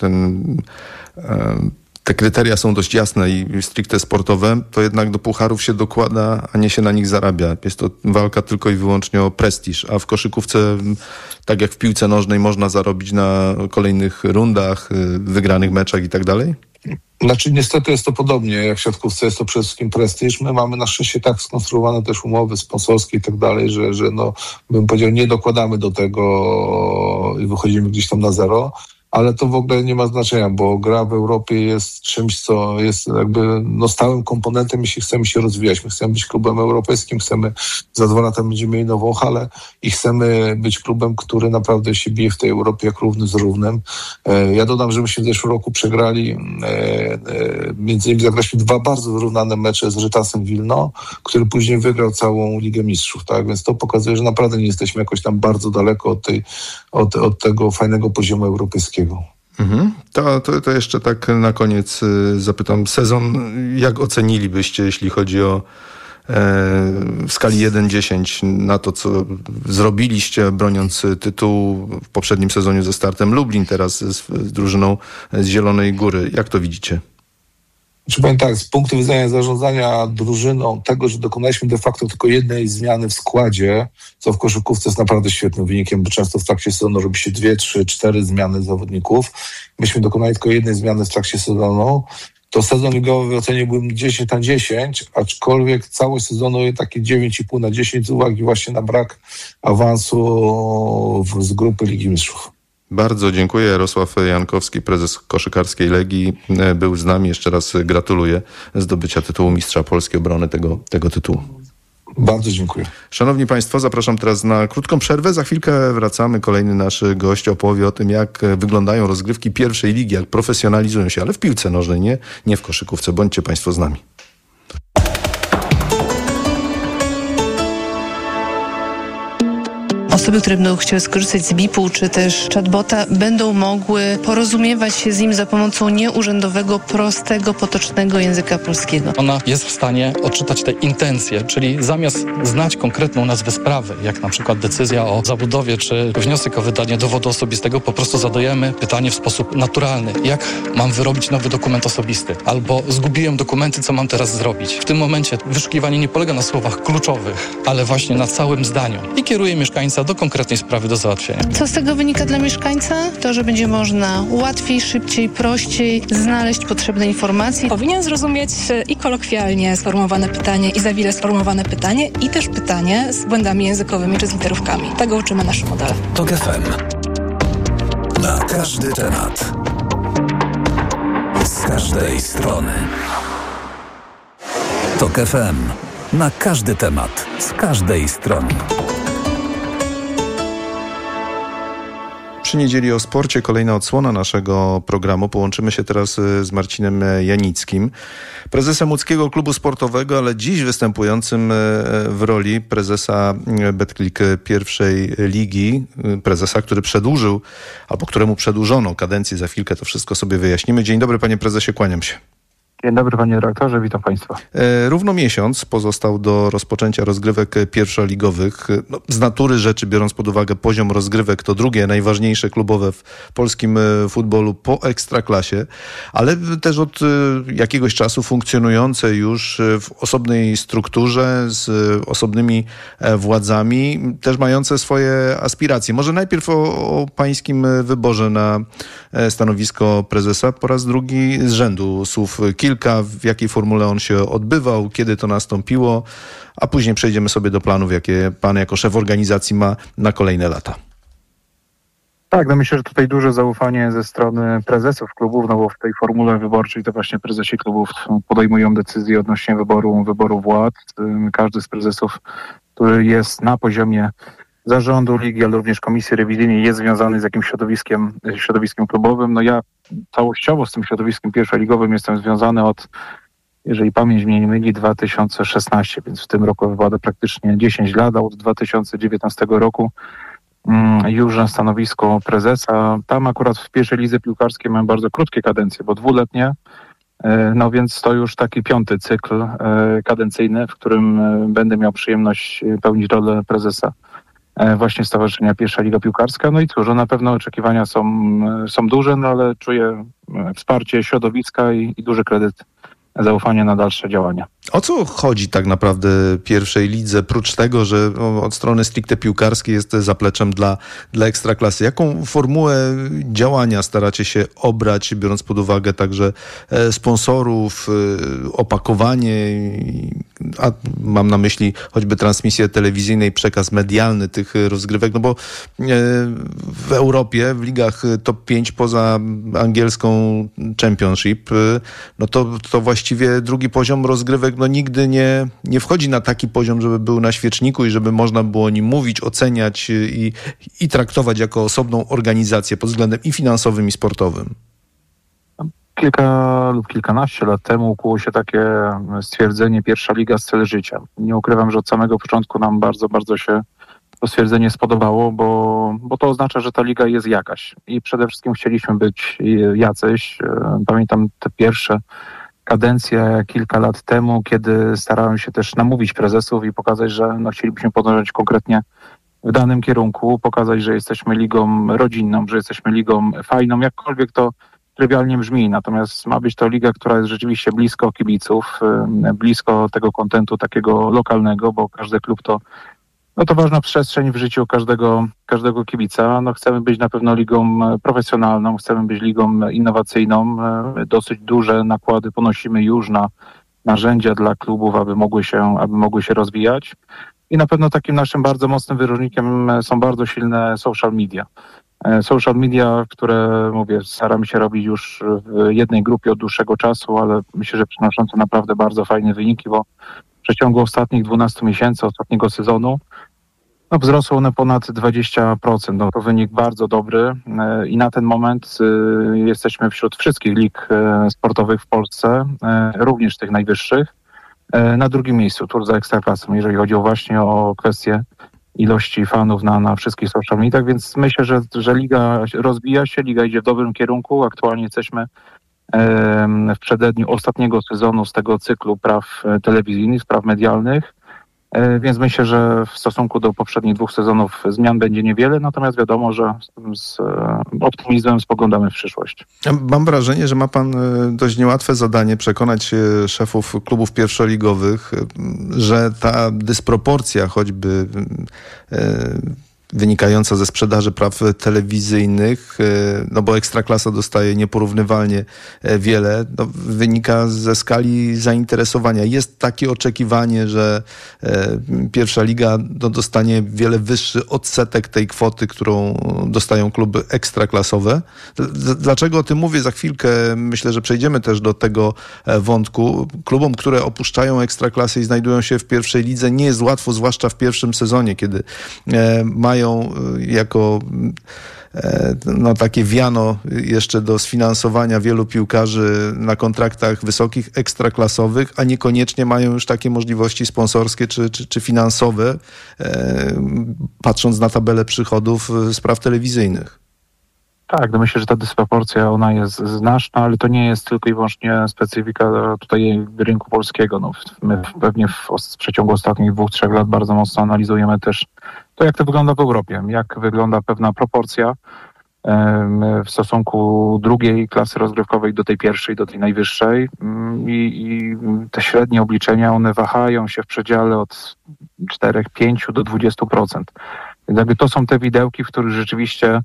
te kryteria są dość jasne i stricte sportowe, to jednak do pucharów się dokłada, a nie się na nich zarabia. Jest to walka tylko i wyłącznie o prestiż, a w koszykówce, tak jak w piłce nożnej, można zarobić na kolejnych rundach, wygranych meczach i tak dalej? Znaczy niestety jest to podobnie, jak w siatkówce jest to przede wszystkim prestiż. My mamy na szczęście tak skonstruowane też umowy sponsorskie i tak dalej, że bym powiedział, nie dokładamy do tego i wychodzimy gdzieś tam na zero. Ale to w ogóle nie ma znaczenia, bo gra w Europie jest czymś, co jest jakby stałym komponentem, jeśli chcemy się rozwijać. My chcemy być klubem europejskim, za 2 lata będziemy mieli nową halę i chcemy być klubem, który naprawdę się bije w tej Europie jak równy z równym. Ja dodam, że myśmy w zeszłym roku przegrali, między innymi zagraliśmy 2 bardzo wyrównane mecze z Rytasem Wilno, który później wygrał całą Ligę Mistrzów, tak? Więc to pokazuje, że naprawdę nie jesteśmy jakoś tam bardzo daleko od tego fajnego poziomu europejskiego. To jeszcze tak na koniec zapytam. Sezon jak ocenilibyście, jeśli chodzi o w skali 1-10 na to, co zrobiliście, broniąc tytułu w poprzednim sezonie ze Startem Lublin, teraz z drużyną z Zielonej Góry? Jak to widzicie? Czy powiem tak, z punktu widzenia zarządzania drużyną, tego, że dokonaliśmy de facto tylko jednej zmiany w składzie, co w koszykówce jest naprawdę świetnym wynikiem, bo często w trakcie sezonu robi się 2, 3, 4 zmiany zawodników. Myśmy dokonali tylko jednej zmiany w trakcie sezonu. To sezon ligowy w ocenie byłbym 10/10, aczkolwiek całość sezonu jest takie 9,5/10 z uwagi właśnie na brak awansu z grupy Ligi Mistrzów. Bardzo dziękuję. Jarosław Jankowski, prezes koszykarskiej Legii, był z nami. Jeszcze raz gratuluję zdobycia tytułu mistrza Polski, obrony tego tytułu. Bardzo dziękuję. Szanowni Państwo, zapraszam teraz na krótką przerwę. Za chwilkę wracamy. Kolejny nasz gość opowie o tym, jak wyglądają rozgrywki pierwszej ligi, jak profesjonalizują się, ale w piłce nożnej, nie w koszykówce. Bądźcie Państwo z nami. Osoby, które będą chciały skorzystać z BIP-u czy też chatbota, będą mogły porozumiewać się z nim za pomocą nieurzędowego, prostego, potocznego języka polskiego. Ona jest w stanie odczytać te intencje, czyli zamiast znać konkretną nazwę sprawy, jak na przykład decyzja o zabudowie czy wniosek o wydanie dowodu osobistego, po prostu zadajemy pytanie w sposób naturalny. Jak mam wyrobić nowy dokument osobisty? Albo zgubiłem dokumenty, co mam teraz zrobić? W tym momencie wyszukiwanie nie polega na słowach kluczowych, ale właśnie na całym zdaniu i kieruje mieszkańca do konkretnej sprawy do załatwienia. Co z tego wynika dla mieszkańca? To, że będzie można łatwiej, szybciej, prościej znaleźć potrzebne informacje. Powinien zrozumieć i kolokwialnie sformułowane pytanie, i za wile sformułowane pytanie, i też pytanie z błędami językowymi czy z literówkami. Tego uczymy nasze modele. TOK FM. Na każdy temat. Z każdej strony. TOK FM. Na każdy temat. Z każdej strony. Przy niedzieli o sporcie kolejna odsłona naszego programu. Połączymy się teraz z Marcinem Janickim, prezesem łódzkiego klubu sportowego, ale dziś występującym w roli prezesa Betclic pierwszej ligi. Prezesa, który przedłużył, albo któremu przedłużono kadencję. Za chwilkę to wszystko sobie wyjaśnimy. Dzień dobry, panie prezesie, kłaniam się. Dzień dobry, panie redaktorze, witam państwa. Równo miesiąc pozostał do rozpoczęcia rozgrywek pierwszoligowych. No, z natury rzeczy, biorąc pod uwagę poziom rozgrywek, to drugie najważniejsze klubowe w polskim futbolu po Ekstraklasie, ale też od jakiegoś czasu funkcjonujące już w osobnej strukturze, z osobnymi władzami, też mające swoje aspiracje. Może najpierw o pańskim wyborze na stanowisko prezesa. Po raz drugi z rzędu słów kilka, w jakiej formule on się odbywał, kiedy to nastąpiło, a później przejdziemy sobie do planów, jakie pan jako szef organizacji ma na kolejne lata. Tak, no myślę, że tutaj duże zaufanie ze strony prezesów klubów, no bo w tej formule wyborczej to właśnie prezesi klubów podejmują decyzje odnośnie wyboru władz. Każdy z prezesów, który jest na poziomie zarządu ligi, ale również komisji rewizyjnej, jest związany z jakimś środowiskiem klubowym. No ja całościowo z tym środowiskiem pierwszoligowym jestem związany od, jeżeli pamięć mnie nie myli, 2016, więc w tym roku wypada praktycznie 10 lat, a od 2019 roku już na stanowisko prezesa. Tam akurat w pierwszej lidze piłkarskiej mam bardzo krótkie kadencje, bo dwuletnie, no więc to już taki 5. cykl kadencyjny, w którym będę miał przyjemność pełnić rolę prezesa właśnie Stowarzyszenia Pierwsza Liga Piłkarska. No i cóż, na pewno oczekiwania są duże, no ale czuję wsparcie środowiska i duży kredyt zaufania na dalsze działania. O co chodzi tak naprawdę pierwszej lidze, prócz tego, że od strony stricte piłkarskiej jest zapleczem dla Ekstraklasy? Jaką formułę działania staracie się obrać, biorąc pod uwagę także sponsorów, opakowanie, a mam na myśli choćby transmisję telewizyjną i przekaz medialny tych rozgrywek, no bo w Europie, w ligach top 5 poza angielską Championship, no to właściwie drugi poziom rozgrywek no nigdy nie wchodzi na taki poziom, żeby był na świeczniku i żeby można było o nim mówić, oceniać i traktować jako osobną organizację pod względem i finansowym, i sportowym. Kilka lub kilkanaście lat temu ukuło się takie stwierdzenie pierwsza liga z cel życia. Nie ukrywam, że od samego początku nam bardzo, bardzo się to stwierdzenie spodobało, bo to oznacza, że ta liga jest jakaś. I przede wszystkim chcieliśmy być jacyś. Pamiętam te pierwsze kadencję kilka lat temu, kiedy starałem się też namówić prezesów i pokazać, że chcielibyśmy podążać konkretnie w danym kierunku, pokazać, że jesteśmy ligą rodzinną, że jesteśmy ligą fajną, jakkolwiek to trywialnie brzmi, natomiast ma być to liga, która jest rzeczywiście blisko kibiców, blisko tego kontentu takiego lokalnego, bo każdy klub to ważna przestrzeń w życiu każdego kibica. Chcemy być na pewno ligą profesjonalną, chcemy być ligą innowacyjną. Dosyć duże nakłady ponosimy już na narzędzia dla klubów, aby mogły się rozwijać. I na pewno takim naszym bardzo mocnym wyróżnikiem są bardzo silne social media. Social media, które, staramy się robić już w jednej grupie od dłuższego czasu, ale myślę, że przynoszące naprawdę bardzo fajne wyniki, bo w przeciągu ostatnich 12 miesięcy, ostatniego sezonu, wzrosły one ponad 20%. To wynik bardzo dobry i na ten moment jesteśmy wśród wszystkich lig sportowych w Polsce, również tych najwyższych, na drugim miejscu, tuż za Ekstraklasą, jeżeli chodzi właśnie o kwestię ilości fanów na wszystkich social mediach, więc myślę, że liga rozwija się, liga idzie w dobrym kierunku. Aktualnie jesteśmy w przededniu ostatniego sezonu z tego cyklu praw telewizyjnych, praw medialnych, więc myślę, że w stosunku do poprzednich 2 sezonów zmian będzie niewiele, natomiast wiadomo, że z optymizmem spoglądamy w przyszłość. Mam wrażenie, że ma pan dość niełatwe zadanie przekonać szefów klubów pierwszoligowych, że ta dysproporcja choćby wynikająca ze sprzedaży praw telewizyjnych, bo Ekstraklasa dostaje nieporównywalnie wiele, wynika ze skali zainteresowania. Jest takie oczekiwanie, że pierwsza liga dostanie wiele wyższy odsetek tej kwoty, którą dostają kluby ekstraklasowe. Dlaczego o tym mówię? Za chwilkę myślę, że przejdziemy też do tego wątku. Klubom, które opuszczają Ekstraklasę i znajdują się w pierwszej lidze, nie jest łatwo, zwłaszcza w pierwszym sezonie, kiedy mają jako takie wiano jeszcze do sfinansowania wielu piłkarzy na kontraktach wysokich, ekstraklasowych, a niekoniecznie mają już takie możliwości sponsorskie czy finansowe, patrząc na tabelę przychodów z praw telewizyjnych. Tak, myślę, że ta dysproporcja, ona jest znaczna, ale to nie jest tylko i wyłącznie specyfika tutaj rynku polskiego. My pewnie w przeciągu ostatnich 2-3 lat bardzo mocno analizujemy też to, jak to wygląda w Europie, jak wygląda pewna proporcja w stosunku drugiej klasy rozgrywkowej do tej pierwszej, do tej najwyższej i te średnie obliczenia, one wahają się w przedziale od 4, 5 do 20%. Więc jakby to są te widełki, w których rzeczywiście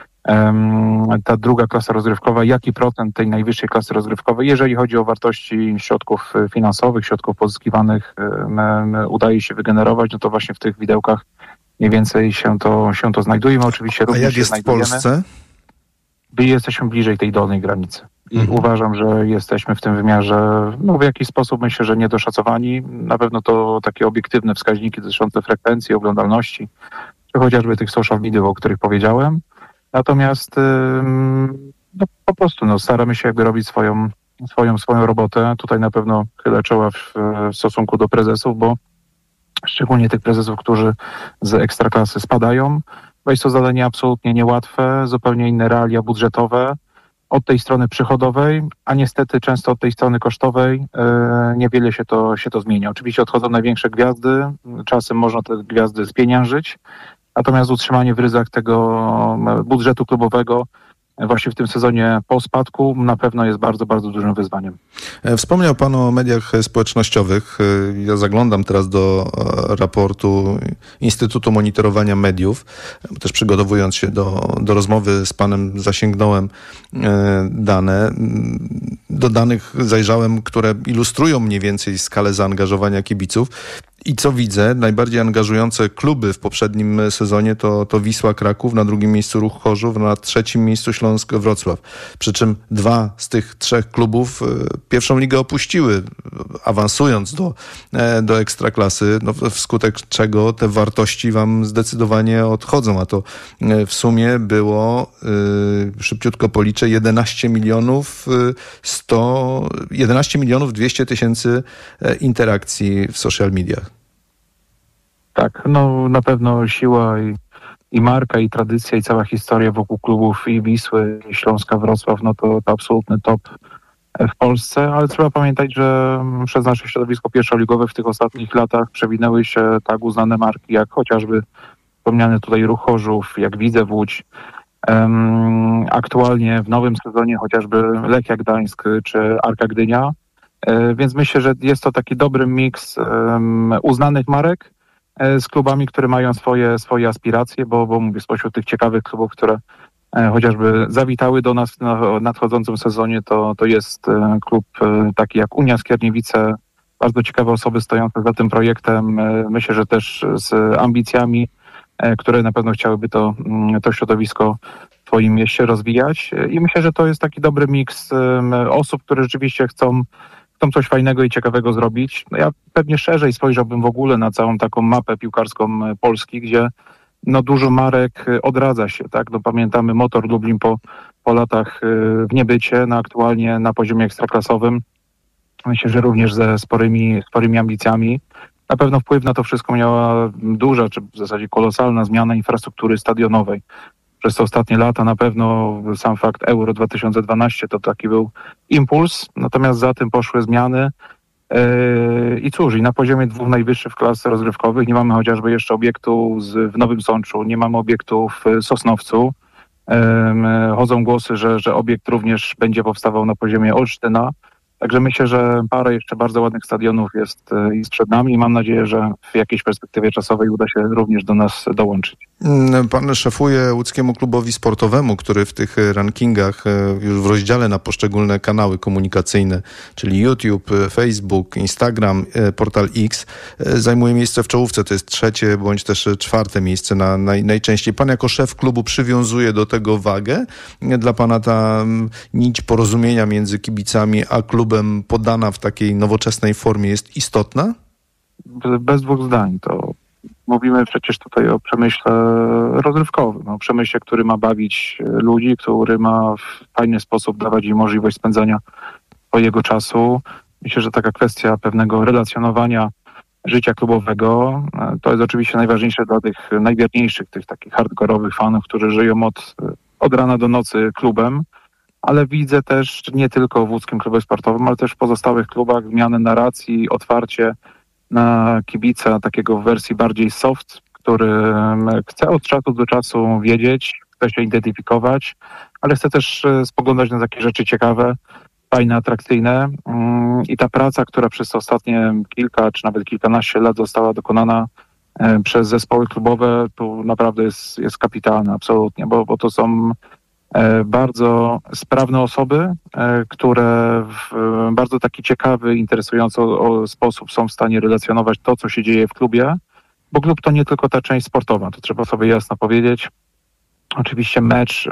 ta druga klasa rozgrywkowa, jaki procent tej najwyższej klasy rozgrywkowej, jeżeli chodzi o wartości środków finansowych, środków pozyskiwanych, udaje się wygenerować, to właśnie w tych widełkach mniej więcej się to znajduje. My oczywiście również jak jest w Polsce? Jesteśmy bliżej tej dolnej granicy. I uważam, że jesteśmy w tym wymiarze w jakiś sposób, myślę, że niedoszacowani. Na pewno to takie obiektywne wskaźniki dotyczące frekwencji, oglądalności, czy chociażby tych social mediów, o których powiedziałem. Natomiast po prostu staramy się robić swoją robotę. Tutaj na pewno chylę czoła w stosunku do prezesów, bo szczególnie tych prezesów, którzy z ekstraklasy spadają, bo jest to zadanie absolutnie niełatwe, zupełnie inne realia budżetowe od tej strony przychodowej, a niestety często od tej strony kosztowej niewiele się to zmienia. Oczywiście odchodzą największe gwiazdy, czasem można te gwiazdy spieniężyć, natomiast utrzymanie w ryzach tego budżetu klubowego właśnie w tym sezonie po spadku na pewno jest bardzo, bardzo dużym wyzwaniem. Wspomniał pan o mediach społecznościowych. Ja zaglądam teraz do raportu Instytutu Monitorowania Mediów. Też przygotowując się do rozmowy z panem zasięgnąłem dane. Do danych zajrzałem, które ilustrują mniej więcej skalę zaangażowania kibiców. I co widzę, najbardziej angażujące kluby w poprzednim sezonie to Wisła Kraków, na drugim miejscu Ruch Chorzów, na trzecim miejscu Śląsk Wrocław. Przy czym 2 z tych 3 klubów pierwszą ligę opuściły, awansując do Ekstraklasy, wskutek czego te wartości wam zdecydowanie odchodzą, a to w sumie było, szybciutko policzę, 11 milionów 200 tysięcy interakcji w social mediach. Tak, na pewno siła i marka, i tradycja, i cała historia wokół klubów i Wisły, i Śląska Wrocław, to absolutny top w Polsce, ale trzeba pamiętać, że przez nasze środowisko pierwszoligowe w tych ostatnich latach przewinęły się tak uznane marki, jak chociażby wspomniany tutaj Ruch Chorzów, jak Widzew Łódź, Aktualnie w nowym sezonie chociażby Lechia Gdańsk czy Arka Gdynia. Więc myślę, że jest to taki dobry miks uznanych marek z klubami, które mają swoje aspiracje, bo mówię, spośród tych ciekawych klubów, które chociażby zawitały do nas w nadchodzącym sezonie, to jest klub taki jak Unia Skierniewice, bardzo ciekawe osoby stojące za tym projektem. Myślę, że też z ambicjami, które na pewno chciałyby to środowisko w swoim mieście rozwijać. I myślę, że to jest taki dobry miks osób, które rzeczywiście chcą coś fajnego i ciekawego zrobić. Ja pewnie szerzej spojrzałbym w ogóle na całą taką mapę piłkarską Polski, gdzie dużo marek odradza się, tak? Pamiętamy Motor Lublin po latach w niebycie, aktualnie na poziomie ekstraklasowym. Myślę, że również ze sporymi ambicjami. Na pewno wpływ na to wszystko miała duża, czy w zasadzie kolosalna zmiana infrastruktury stadionowej. Przez te ostatnie lata na pewno sam fakt Euro 2012 to taki był impuls, natomiast za tym poszły zmiany. I cóż, i na poziomie 2 najwyższych klas rozgrywkowych nie mamy chociażby jeszcze obiektu w Nowym Sączu, nie mamy obiektu w Sosnowcu. Chodzą głosy, że obiekt również będzie powstawał na poziomie Olsztyna. Także myślę, że parę jeszcze bardzo ładnych stadionów jest przed nami i mam nadzieję, że w jakiejś perspektywie czasowej uda się również do nas dołączyć. Pan szefuje łódzkiemu klubowi sportowemu, który w tych rankingach już w rozdziale na poszczególne kanały komunikacyjne, czyli YouTube, Facebook, Instagram, portal X, zajmuje miejsce w czołówce. To jest 3. bądź też 4. miejsce najczęściej. Pan jako szef klubu przywiązuje do tego wagę? Dla pana ta nić porozumienia między kibicami a klubem podana w takiej nowoczesnej formie jest istotna? Bez dwóch zdań. To mówimy przecież tutaj o przemyśle rozrywkowym, o przemyśle, który ma bawić ludzi, który ma w fajny sposób dawać im możliwość spędzania swojego czasu. Myślę, że taka kwestia pewnego relacjonowania życia klubowego to jest oczywiście najważniejsze dla tych najwierniejszych, tych takich hardkorowych fanów, którzy żyją od rana do nocy klubem. Ale widzę też nie tylko w łódzkim klubie sportowym, ale też w pozostałych klubach zmianę narracji, otwarcie na kibica takiego w wersji bardziej soft, który chce od czasu do czasu wiedzieć, chce się identyfikować, ale chce też spoglądać na takie rzeczy ciekawe, fajne, atrakcyjne. I ta praca, która przez ostatnie kilka czy nawet kilkanaście lat została dokonana przez zespoły klubowe, tu naprawdę jest kapitalna, absolutnie, bo to są bardzo sprawne osoby, które w bardzo taki ciekawy, interesujący sposób są w stanie relacjonować to, co się dzieje w klubie, bo klub to nie tylko ta część sportowa, to trzeba sobie jasno powiedzieć. Oczywiście mecz,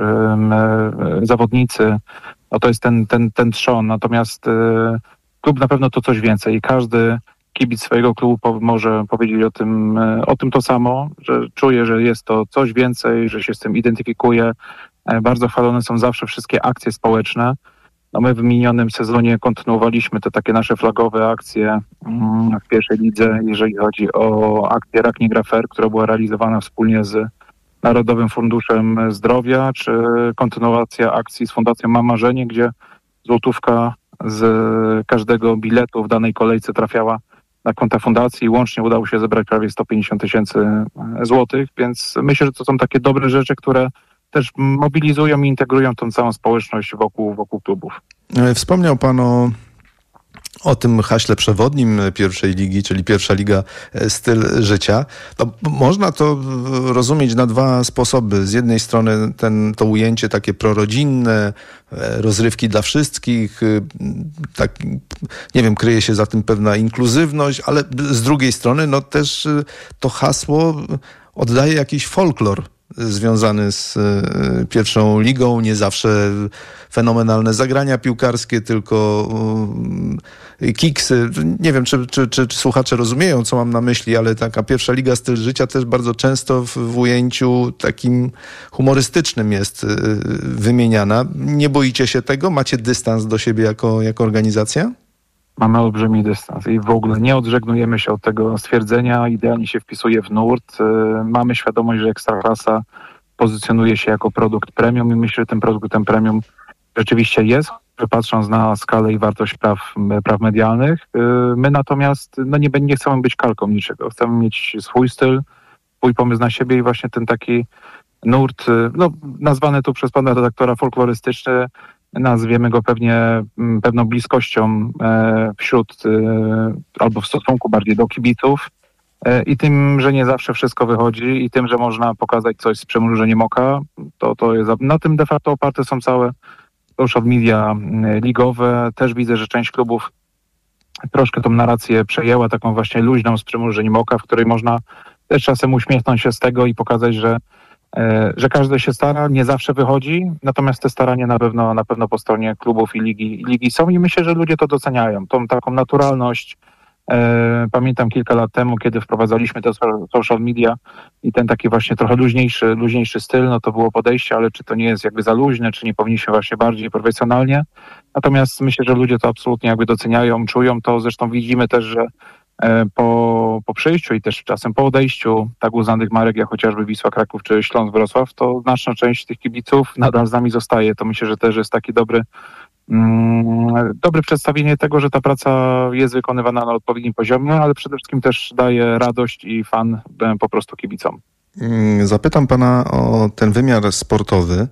zawodnicy, to jest ten trzon, natomiast klub na pewno to coś więcej i każdy kibic swojego klubu może powiedzieć o tym to samo, że czuje, że jest to coś więcej, że się z tym identyfikuje. Bardzo chwalone są zawsze wszystkie akcje społeczne. My w minionym sezonie kontynuowaliśmy te takie nasze flagowe akcje w pierwszej lidze, jeżeli chodzi o akcję Rak nie gra fair, która była realizowana wspólnie z Narodowym Funduszem Zdrowia, czy kontynuacja akcji z Fundacją Mam Marzenie, gdzie złotówka z każdego biletu w danej kolejce trafiała na konta fundacji. Łącznie udało się zebrać prawie 150 000 złotych, więc myślę, że to są takie dobre rzeczy, które też mobilizują i integrują tą całą społeczność wokół klubów. Wspomniał pan o tym haśle przewodnim pierwszej ligi, czyli pierwsza liga styl życia. Można to rozumieć na 2 sposoby. Z jednej strony to ujęcie takie prorodzinne, rozrywki dla wszystkich, tak, nie wiem, kryje się za tym pewna inkluzywność, ale z drugiej strony też to hasło oddaje jakiś folklor związany z pierwszą ligą, nie zawsze fenomenalne zagrania piłkarskie, tylko kiksy. Nie wiem, czy słuchacze rozumieją, co mam na myśli, ale taka pierwsza liga styl życia też bardzo często w ujęciu takim humorystycznym jest wymieniana. Nie boicie się tego? Macie dystans do siebie jako organizacja? Mamy olbrzymi dystans i w ogóle nie odżegnujemy się od tego stwierdzenia, idealnie się wpisuje w nurt. Mamy świadomość, że Ekstraklasa pozycjonuje się jako produkt premium i myślę, że tym produktem premium rzeczywiście jest, patrząc na skalę i wartość praw medialnych. My natomiast nie chcemy być kalką niczego. Chcemy mieć swój styl, swój pomysł na siebie i właśnie ten taki nurt, nazwany tu przez pana redaktora folklorystyczny, nazwiemy go pewną bliskością wśród albo w stosunku bardziej do kibiców i tym, że nie zawsze wszystko wychodzi i tym, że można pokazać coś z przymrużeniem oka, to jest, na tym de facto oparte są całe social media ligowe. Też widzę, że część klubów troszkę tą narrację przejęła, taką właśnie luźną z przymrużeniem oka, w której można też czasem uśmiechnąć się z tego i pokazać, że każdy się stara, nie zawsze wychodzi, natomiast te starania na pewno po stronie klubów i ligi są i myślę, że ludzie to doceniają, tą taką naturalność. Pamiętam kilka lat temu, kiedy wprowadzaliśmy te social media i ten taki właśnie trochę luźniejszy styl, no to było podejście, ale czy to nie jest jakby za luźne, czy nie powinniśmy właśnie bardziej profesjonalnie. Natomiast myślę, że ludzie to absolutnie jakby doceniają, czują to. Zresztą widzimy też, że po przyjściu i też czasem po odejściu tak uznanych marek, jak chociażby Wisła Kraków czy Śląsk Wrocław, to znaczna część tych kibiców nadal z nami zostaje. To myślę, że też jest taki dobre przedstawienie tego, że ta praca jest wykonywana na odpowiednim poziomie, ale przede wszystkim też daje radość i fan po prostu kibicom. Zapytam pana o ten wymiar sportowy.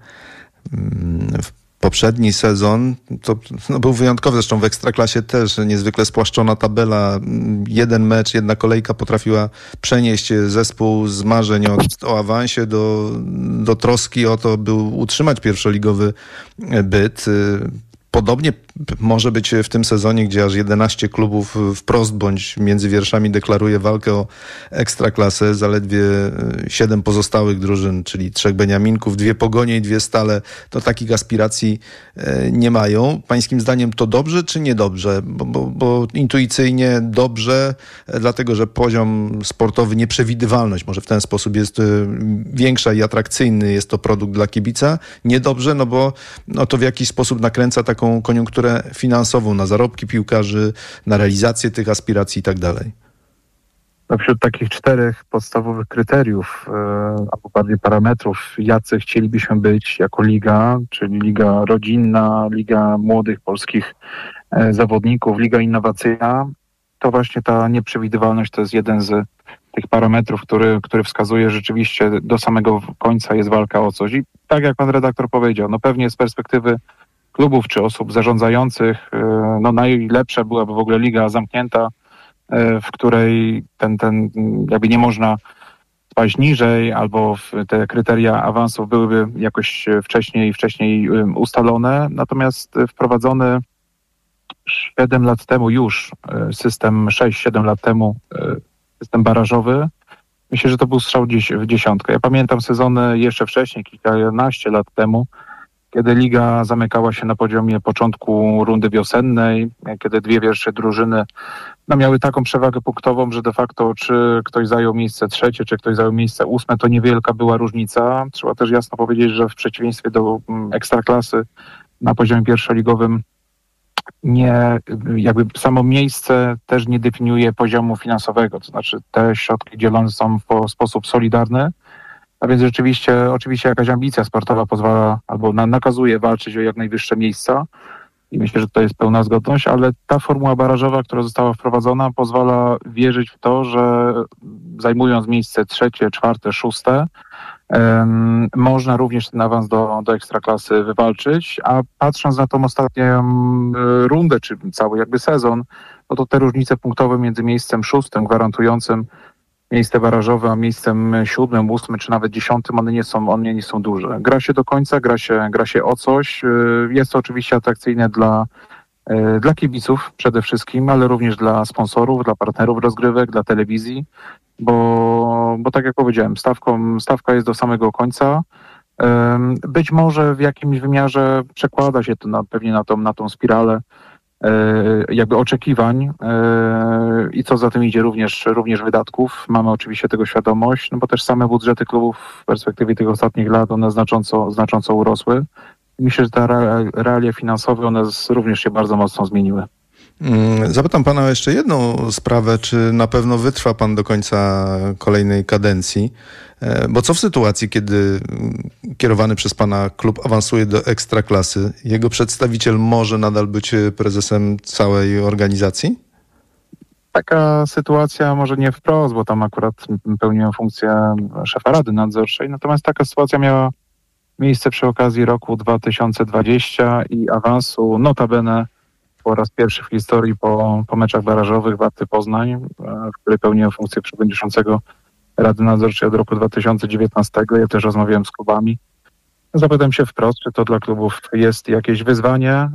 Poprzedni sezon to był wyjątkowy, zresztą w Ekstraklasie też niezwykle spłaszczona tabela. Jeden mecz, jedna kolejka potrafiła przenieść zespół z marzeń o awansie do troski o to, by utrzymać pierwszoligowy byt. Podobnie może być w tym sezonie, gdzie aż 11 klubów wprost bądź między wierszami deklaruje walkę o Ekstraklasę. Zaledwie 7 pozostałych drużyn, czyli 3 Beniaminków, 2 Pogonie i 2 Stale, to takich aspiracji nie mają. Pańskim zdaniem to dobrze czy niedobrze? Bo intuicyjnie dobrze, dlatego że poziom sportowy, nieprzewidywalność może w ten sposób jest większa i atrakcyjny jest to produkt dla kibica. Niedobrze, no bo to w jakiś sposób nakręca taką koniunkturę finansową na zarobki piłkarzy, na realizację tych aspiracji i tak dalej. Wśród takich 4 podstawowych kryteriów, albo bardziej parametrów, jacy chcielibyśmy być jako liga, czyli liga rodzinna, liga młodych polskich zawodników, liga innowacyjna, to właśnie ta nieprzewidywalność to jest jeden z tych parametrów, który wskazuje rzeczywiście do samego końca jest walka o coś. I tak jak pan redaktor powiedział, no pewnie z perspektywy klubów czy osób zarządzających, no najlepsza byłaby w ogóle liga zamknięta, w której ten jakby nie można spaść niżej, albo te kryteria awansów byłyby jakoś wcześniej ustalone. Natomiast wprowadzony 7 lat temu już system, 6-7 lat temu system barażowy, myślę, że to był strzał w dziesiątkę. Ja pamiętam sezony jeszcze wcześniej, kilkanaście lat temu, kiedy liga zamykała się na poziomie początku rundy wiosennej, kiedy 2 pierwsze drużyny miały taką przewagę punktową, że de facto czy ktoś zajął miejsce 3, czy ktoś zajął miejsce 8, to niewielka była różnica. Trzeba też jasno powiedzieć, że w przeciwieństwie do Ekstraklasy na poziomie pierwszoligowym jakby samo miejsce też nie definiuje poziomu finansowego, to znaczy te środki dzielone są w sposób solidarny. A więc oczywiście jakaś ambicja sportowa pozwala albo nakazuje walczyć o jak najwyższe miejsca i myślę, że to jest pełna zgodność, ale ta formuła barażowa, która została wprowadzona, pozwala wierzyć w to, że zajmując miejsce 3, 4, 6, można również ten awans do Ekstraklasy wywalczyć, a patrząc na tą ostatnią rundę, czy cały jakby sezon, no to te różnice punktowe między miejscem 6 gwarantującym miejsce barażowe, a miejscem 7, 8 czy nawet 10 one nie są duże. Gra się do końca, gra się o coś. Jest to oczywiście atrakcyjne dla kibiców przede wszystkim, ale również dla sponsorów, dla partnerów rozgrywek, dla telewizji, bo tak jak powiedziałem, stawka jest do samego końca. Być może w jakimś wymiarze przekłada się to pewnie na tą spiralę jakby oczekiwań i co za tym idzie również wydatków. Mamy oczywiście tego świadomość, no bo też same budżety klubów w perspektywie tych ostatnich lat one znacząco urosły. Myślę, że te realia finansowe one również się bardzo mocno zmieniły. Zapytam pana o jeszcze jedną sprawę, czy na pewno wytrwa pan do końca kolejnej kadencji, bo co w sytuacji, kiedy kierowany przez pana klub awansuje do Ekstraklasy, jego przedstawiciel może nadal być prezesem całej organizacji? taka sytuacja, może nie wprost, bo tam akurat pełniłem funkcję szefa Rady Nadzorczej, natomiast taka sytuacja miała miejsce przy okazji roku 2020 i awansu notabene po raz pierwszy w historii po meczach barażowych Warty Poznań, w której pełniłem funkcję przewodniczącego Rady Nadzorczej od roku 2019. Ja też rozmawiałem z klubami. Zapytałem się wprost, czy to dla klubów jest jakieś wyzwanie.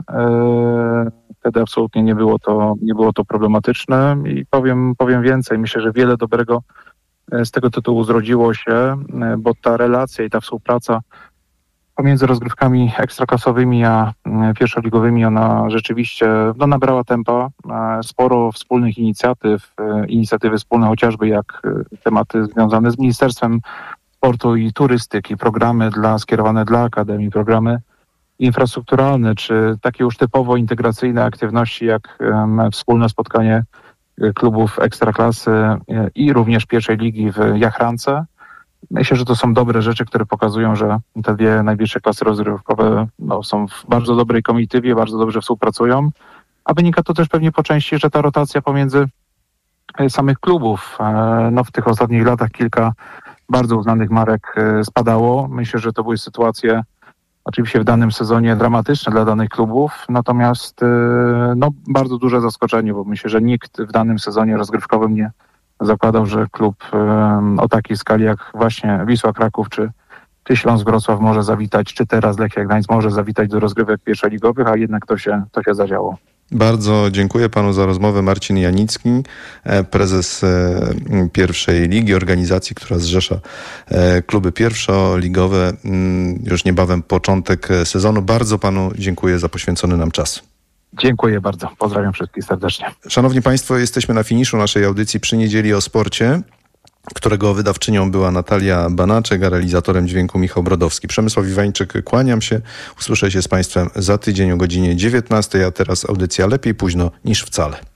Wtedy absolutnie nie było to problematyczne i powiem więcej. Myślę, że wiele dobrego z tego tytułu zrodziło się, bo ta relacja i ta współpraca pomiędzy rozgrywkami ekstraklasowymi a pierwszoligowymi, ona rzeczywiście nabrała tempa. Sporo wspólnych inicjatywy wspólne chociażby jak tematy związane z Ministerstwem Sportu i Turystyki, programy skierowane dla akademii, programy infrastrukturalne, czy takie już typowo integracyjne aktywności jak wspólne spotkanie klubów ekstraklasy i również pierwszej ligi w Jachrance. Myślę, że to są dobre rzeczy, które pokazują, że te dwie najwyższe klasy rozgrywkowe są w bardzo dobrej komitywie, bardzo dobrze współpracują, a wynika to też pewnie po części, że ta rotacja pomiędzy samych klubów, w tych ostatnich latach kilka bardzo uznanych marek spadało. Myślę, że to były sytuacje oczywiście w danym sezonie dramatyczne dla danych klubów, natomiast bardzo duże zaskoczenie, bo myślę, że nikt w danym sezonie rozgrywkowym nie zakładał, że klub o takiej skali jak właśnie Wisła Kraków czy Śląsk Wrocław może zawitać, czy teraz Lechia Gdańsk może zawitać do rozgrywek pierwszoligowych, a jednak to się zadziało. Bardzo dziękuję panu za rozmowę. Marcin Janicki, prezes pierwszej ligi, organizacji, która zrzesza kluby pierwszoligowe. Już niebawem początek sezonu. Bardzo panu dziękuję za poświęcony nam czas. Dziękuję bardzo. Pozdrawiam wszystkich serdecznie. Szanowni państwo, jesteśmy na finiszu naszej audycji przy Niedzieli o Sporcie, którego wydawczynią była Natalia Banaczek, a realizatorem dźwięku Michał Brodowski. Przemysław Iwańczyk, kłaniam się. Usłyszę się z państwem za tydzień o godzinie 19, a teraz audycja Lepiej późno niż wcale.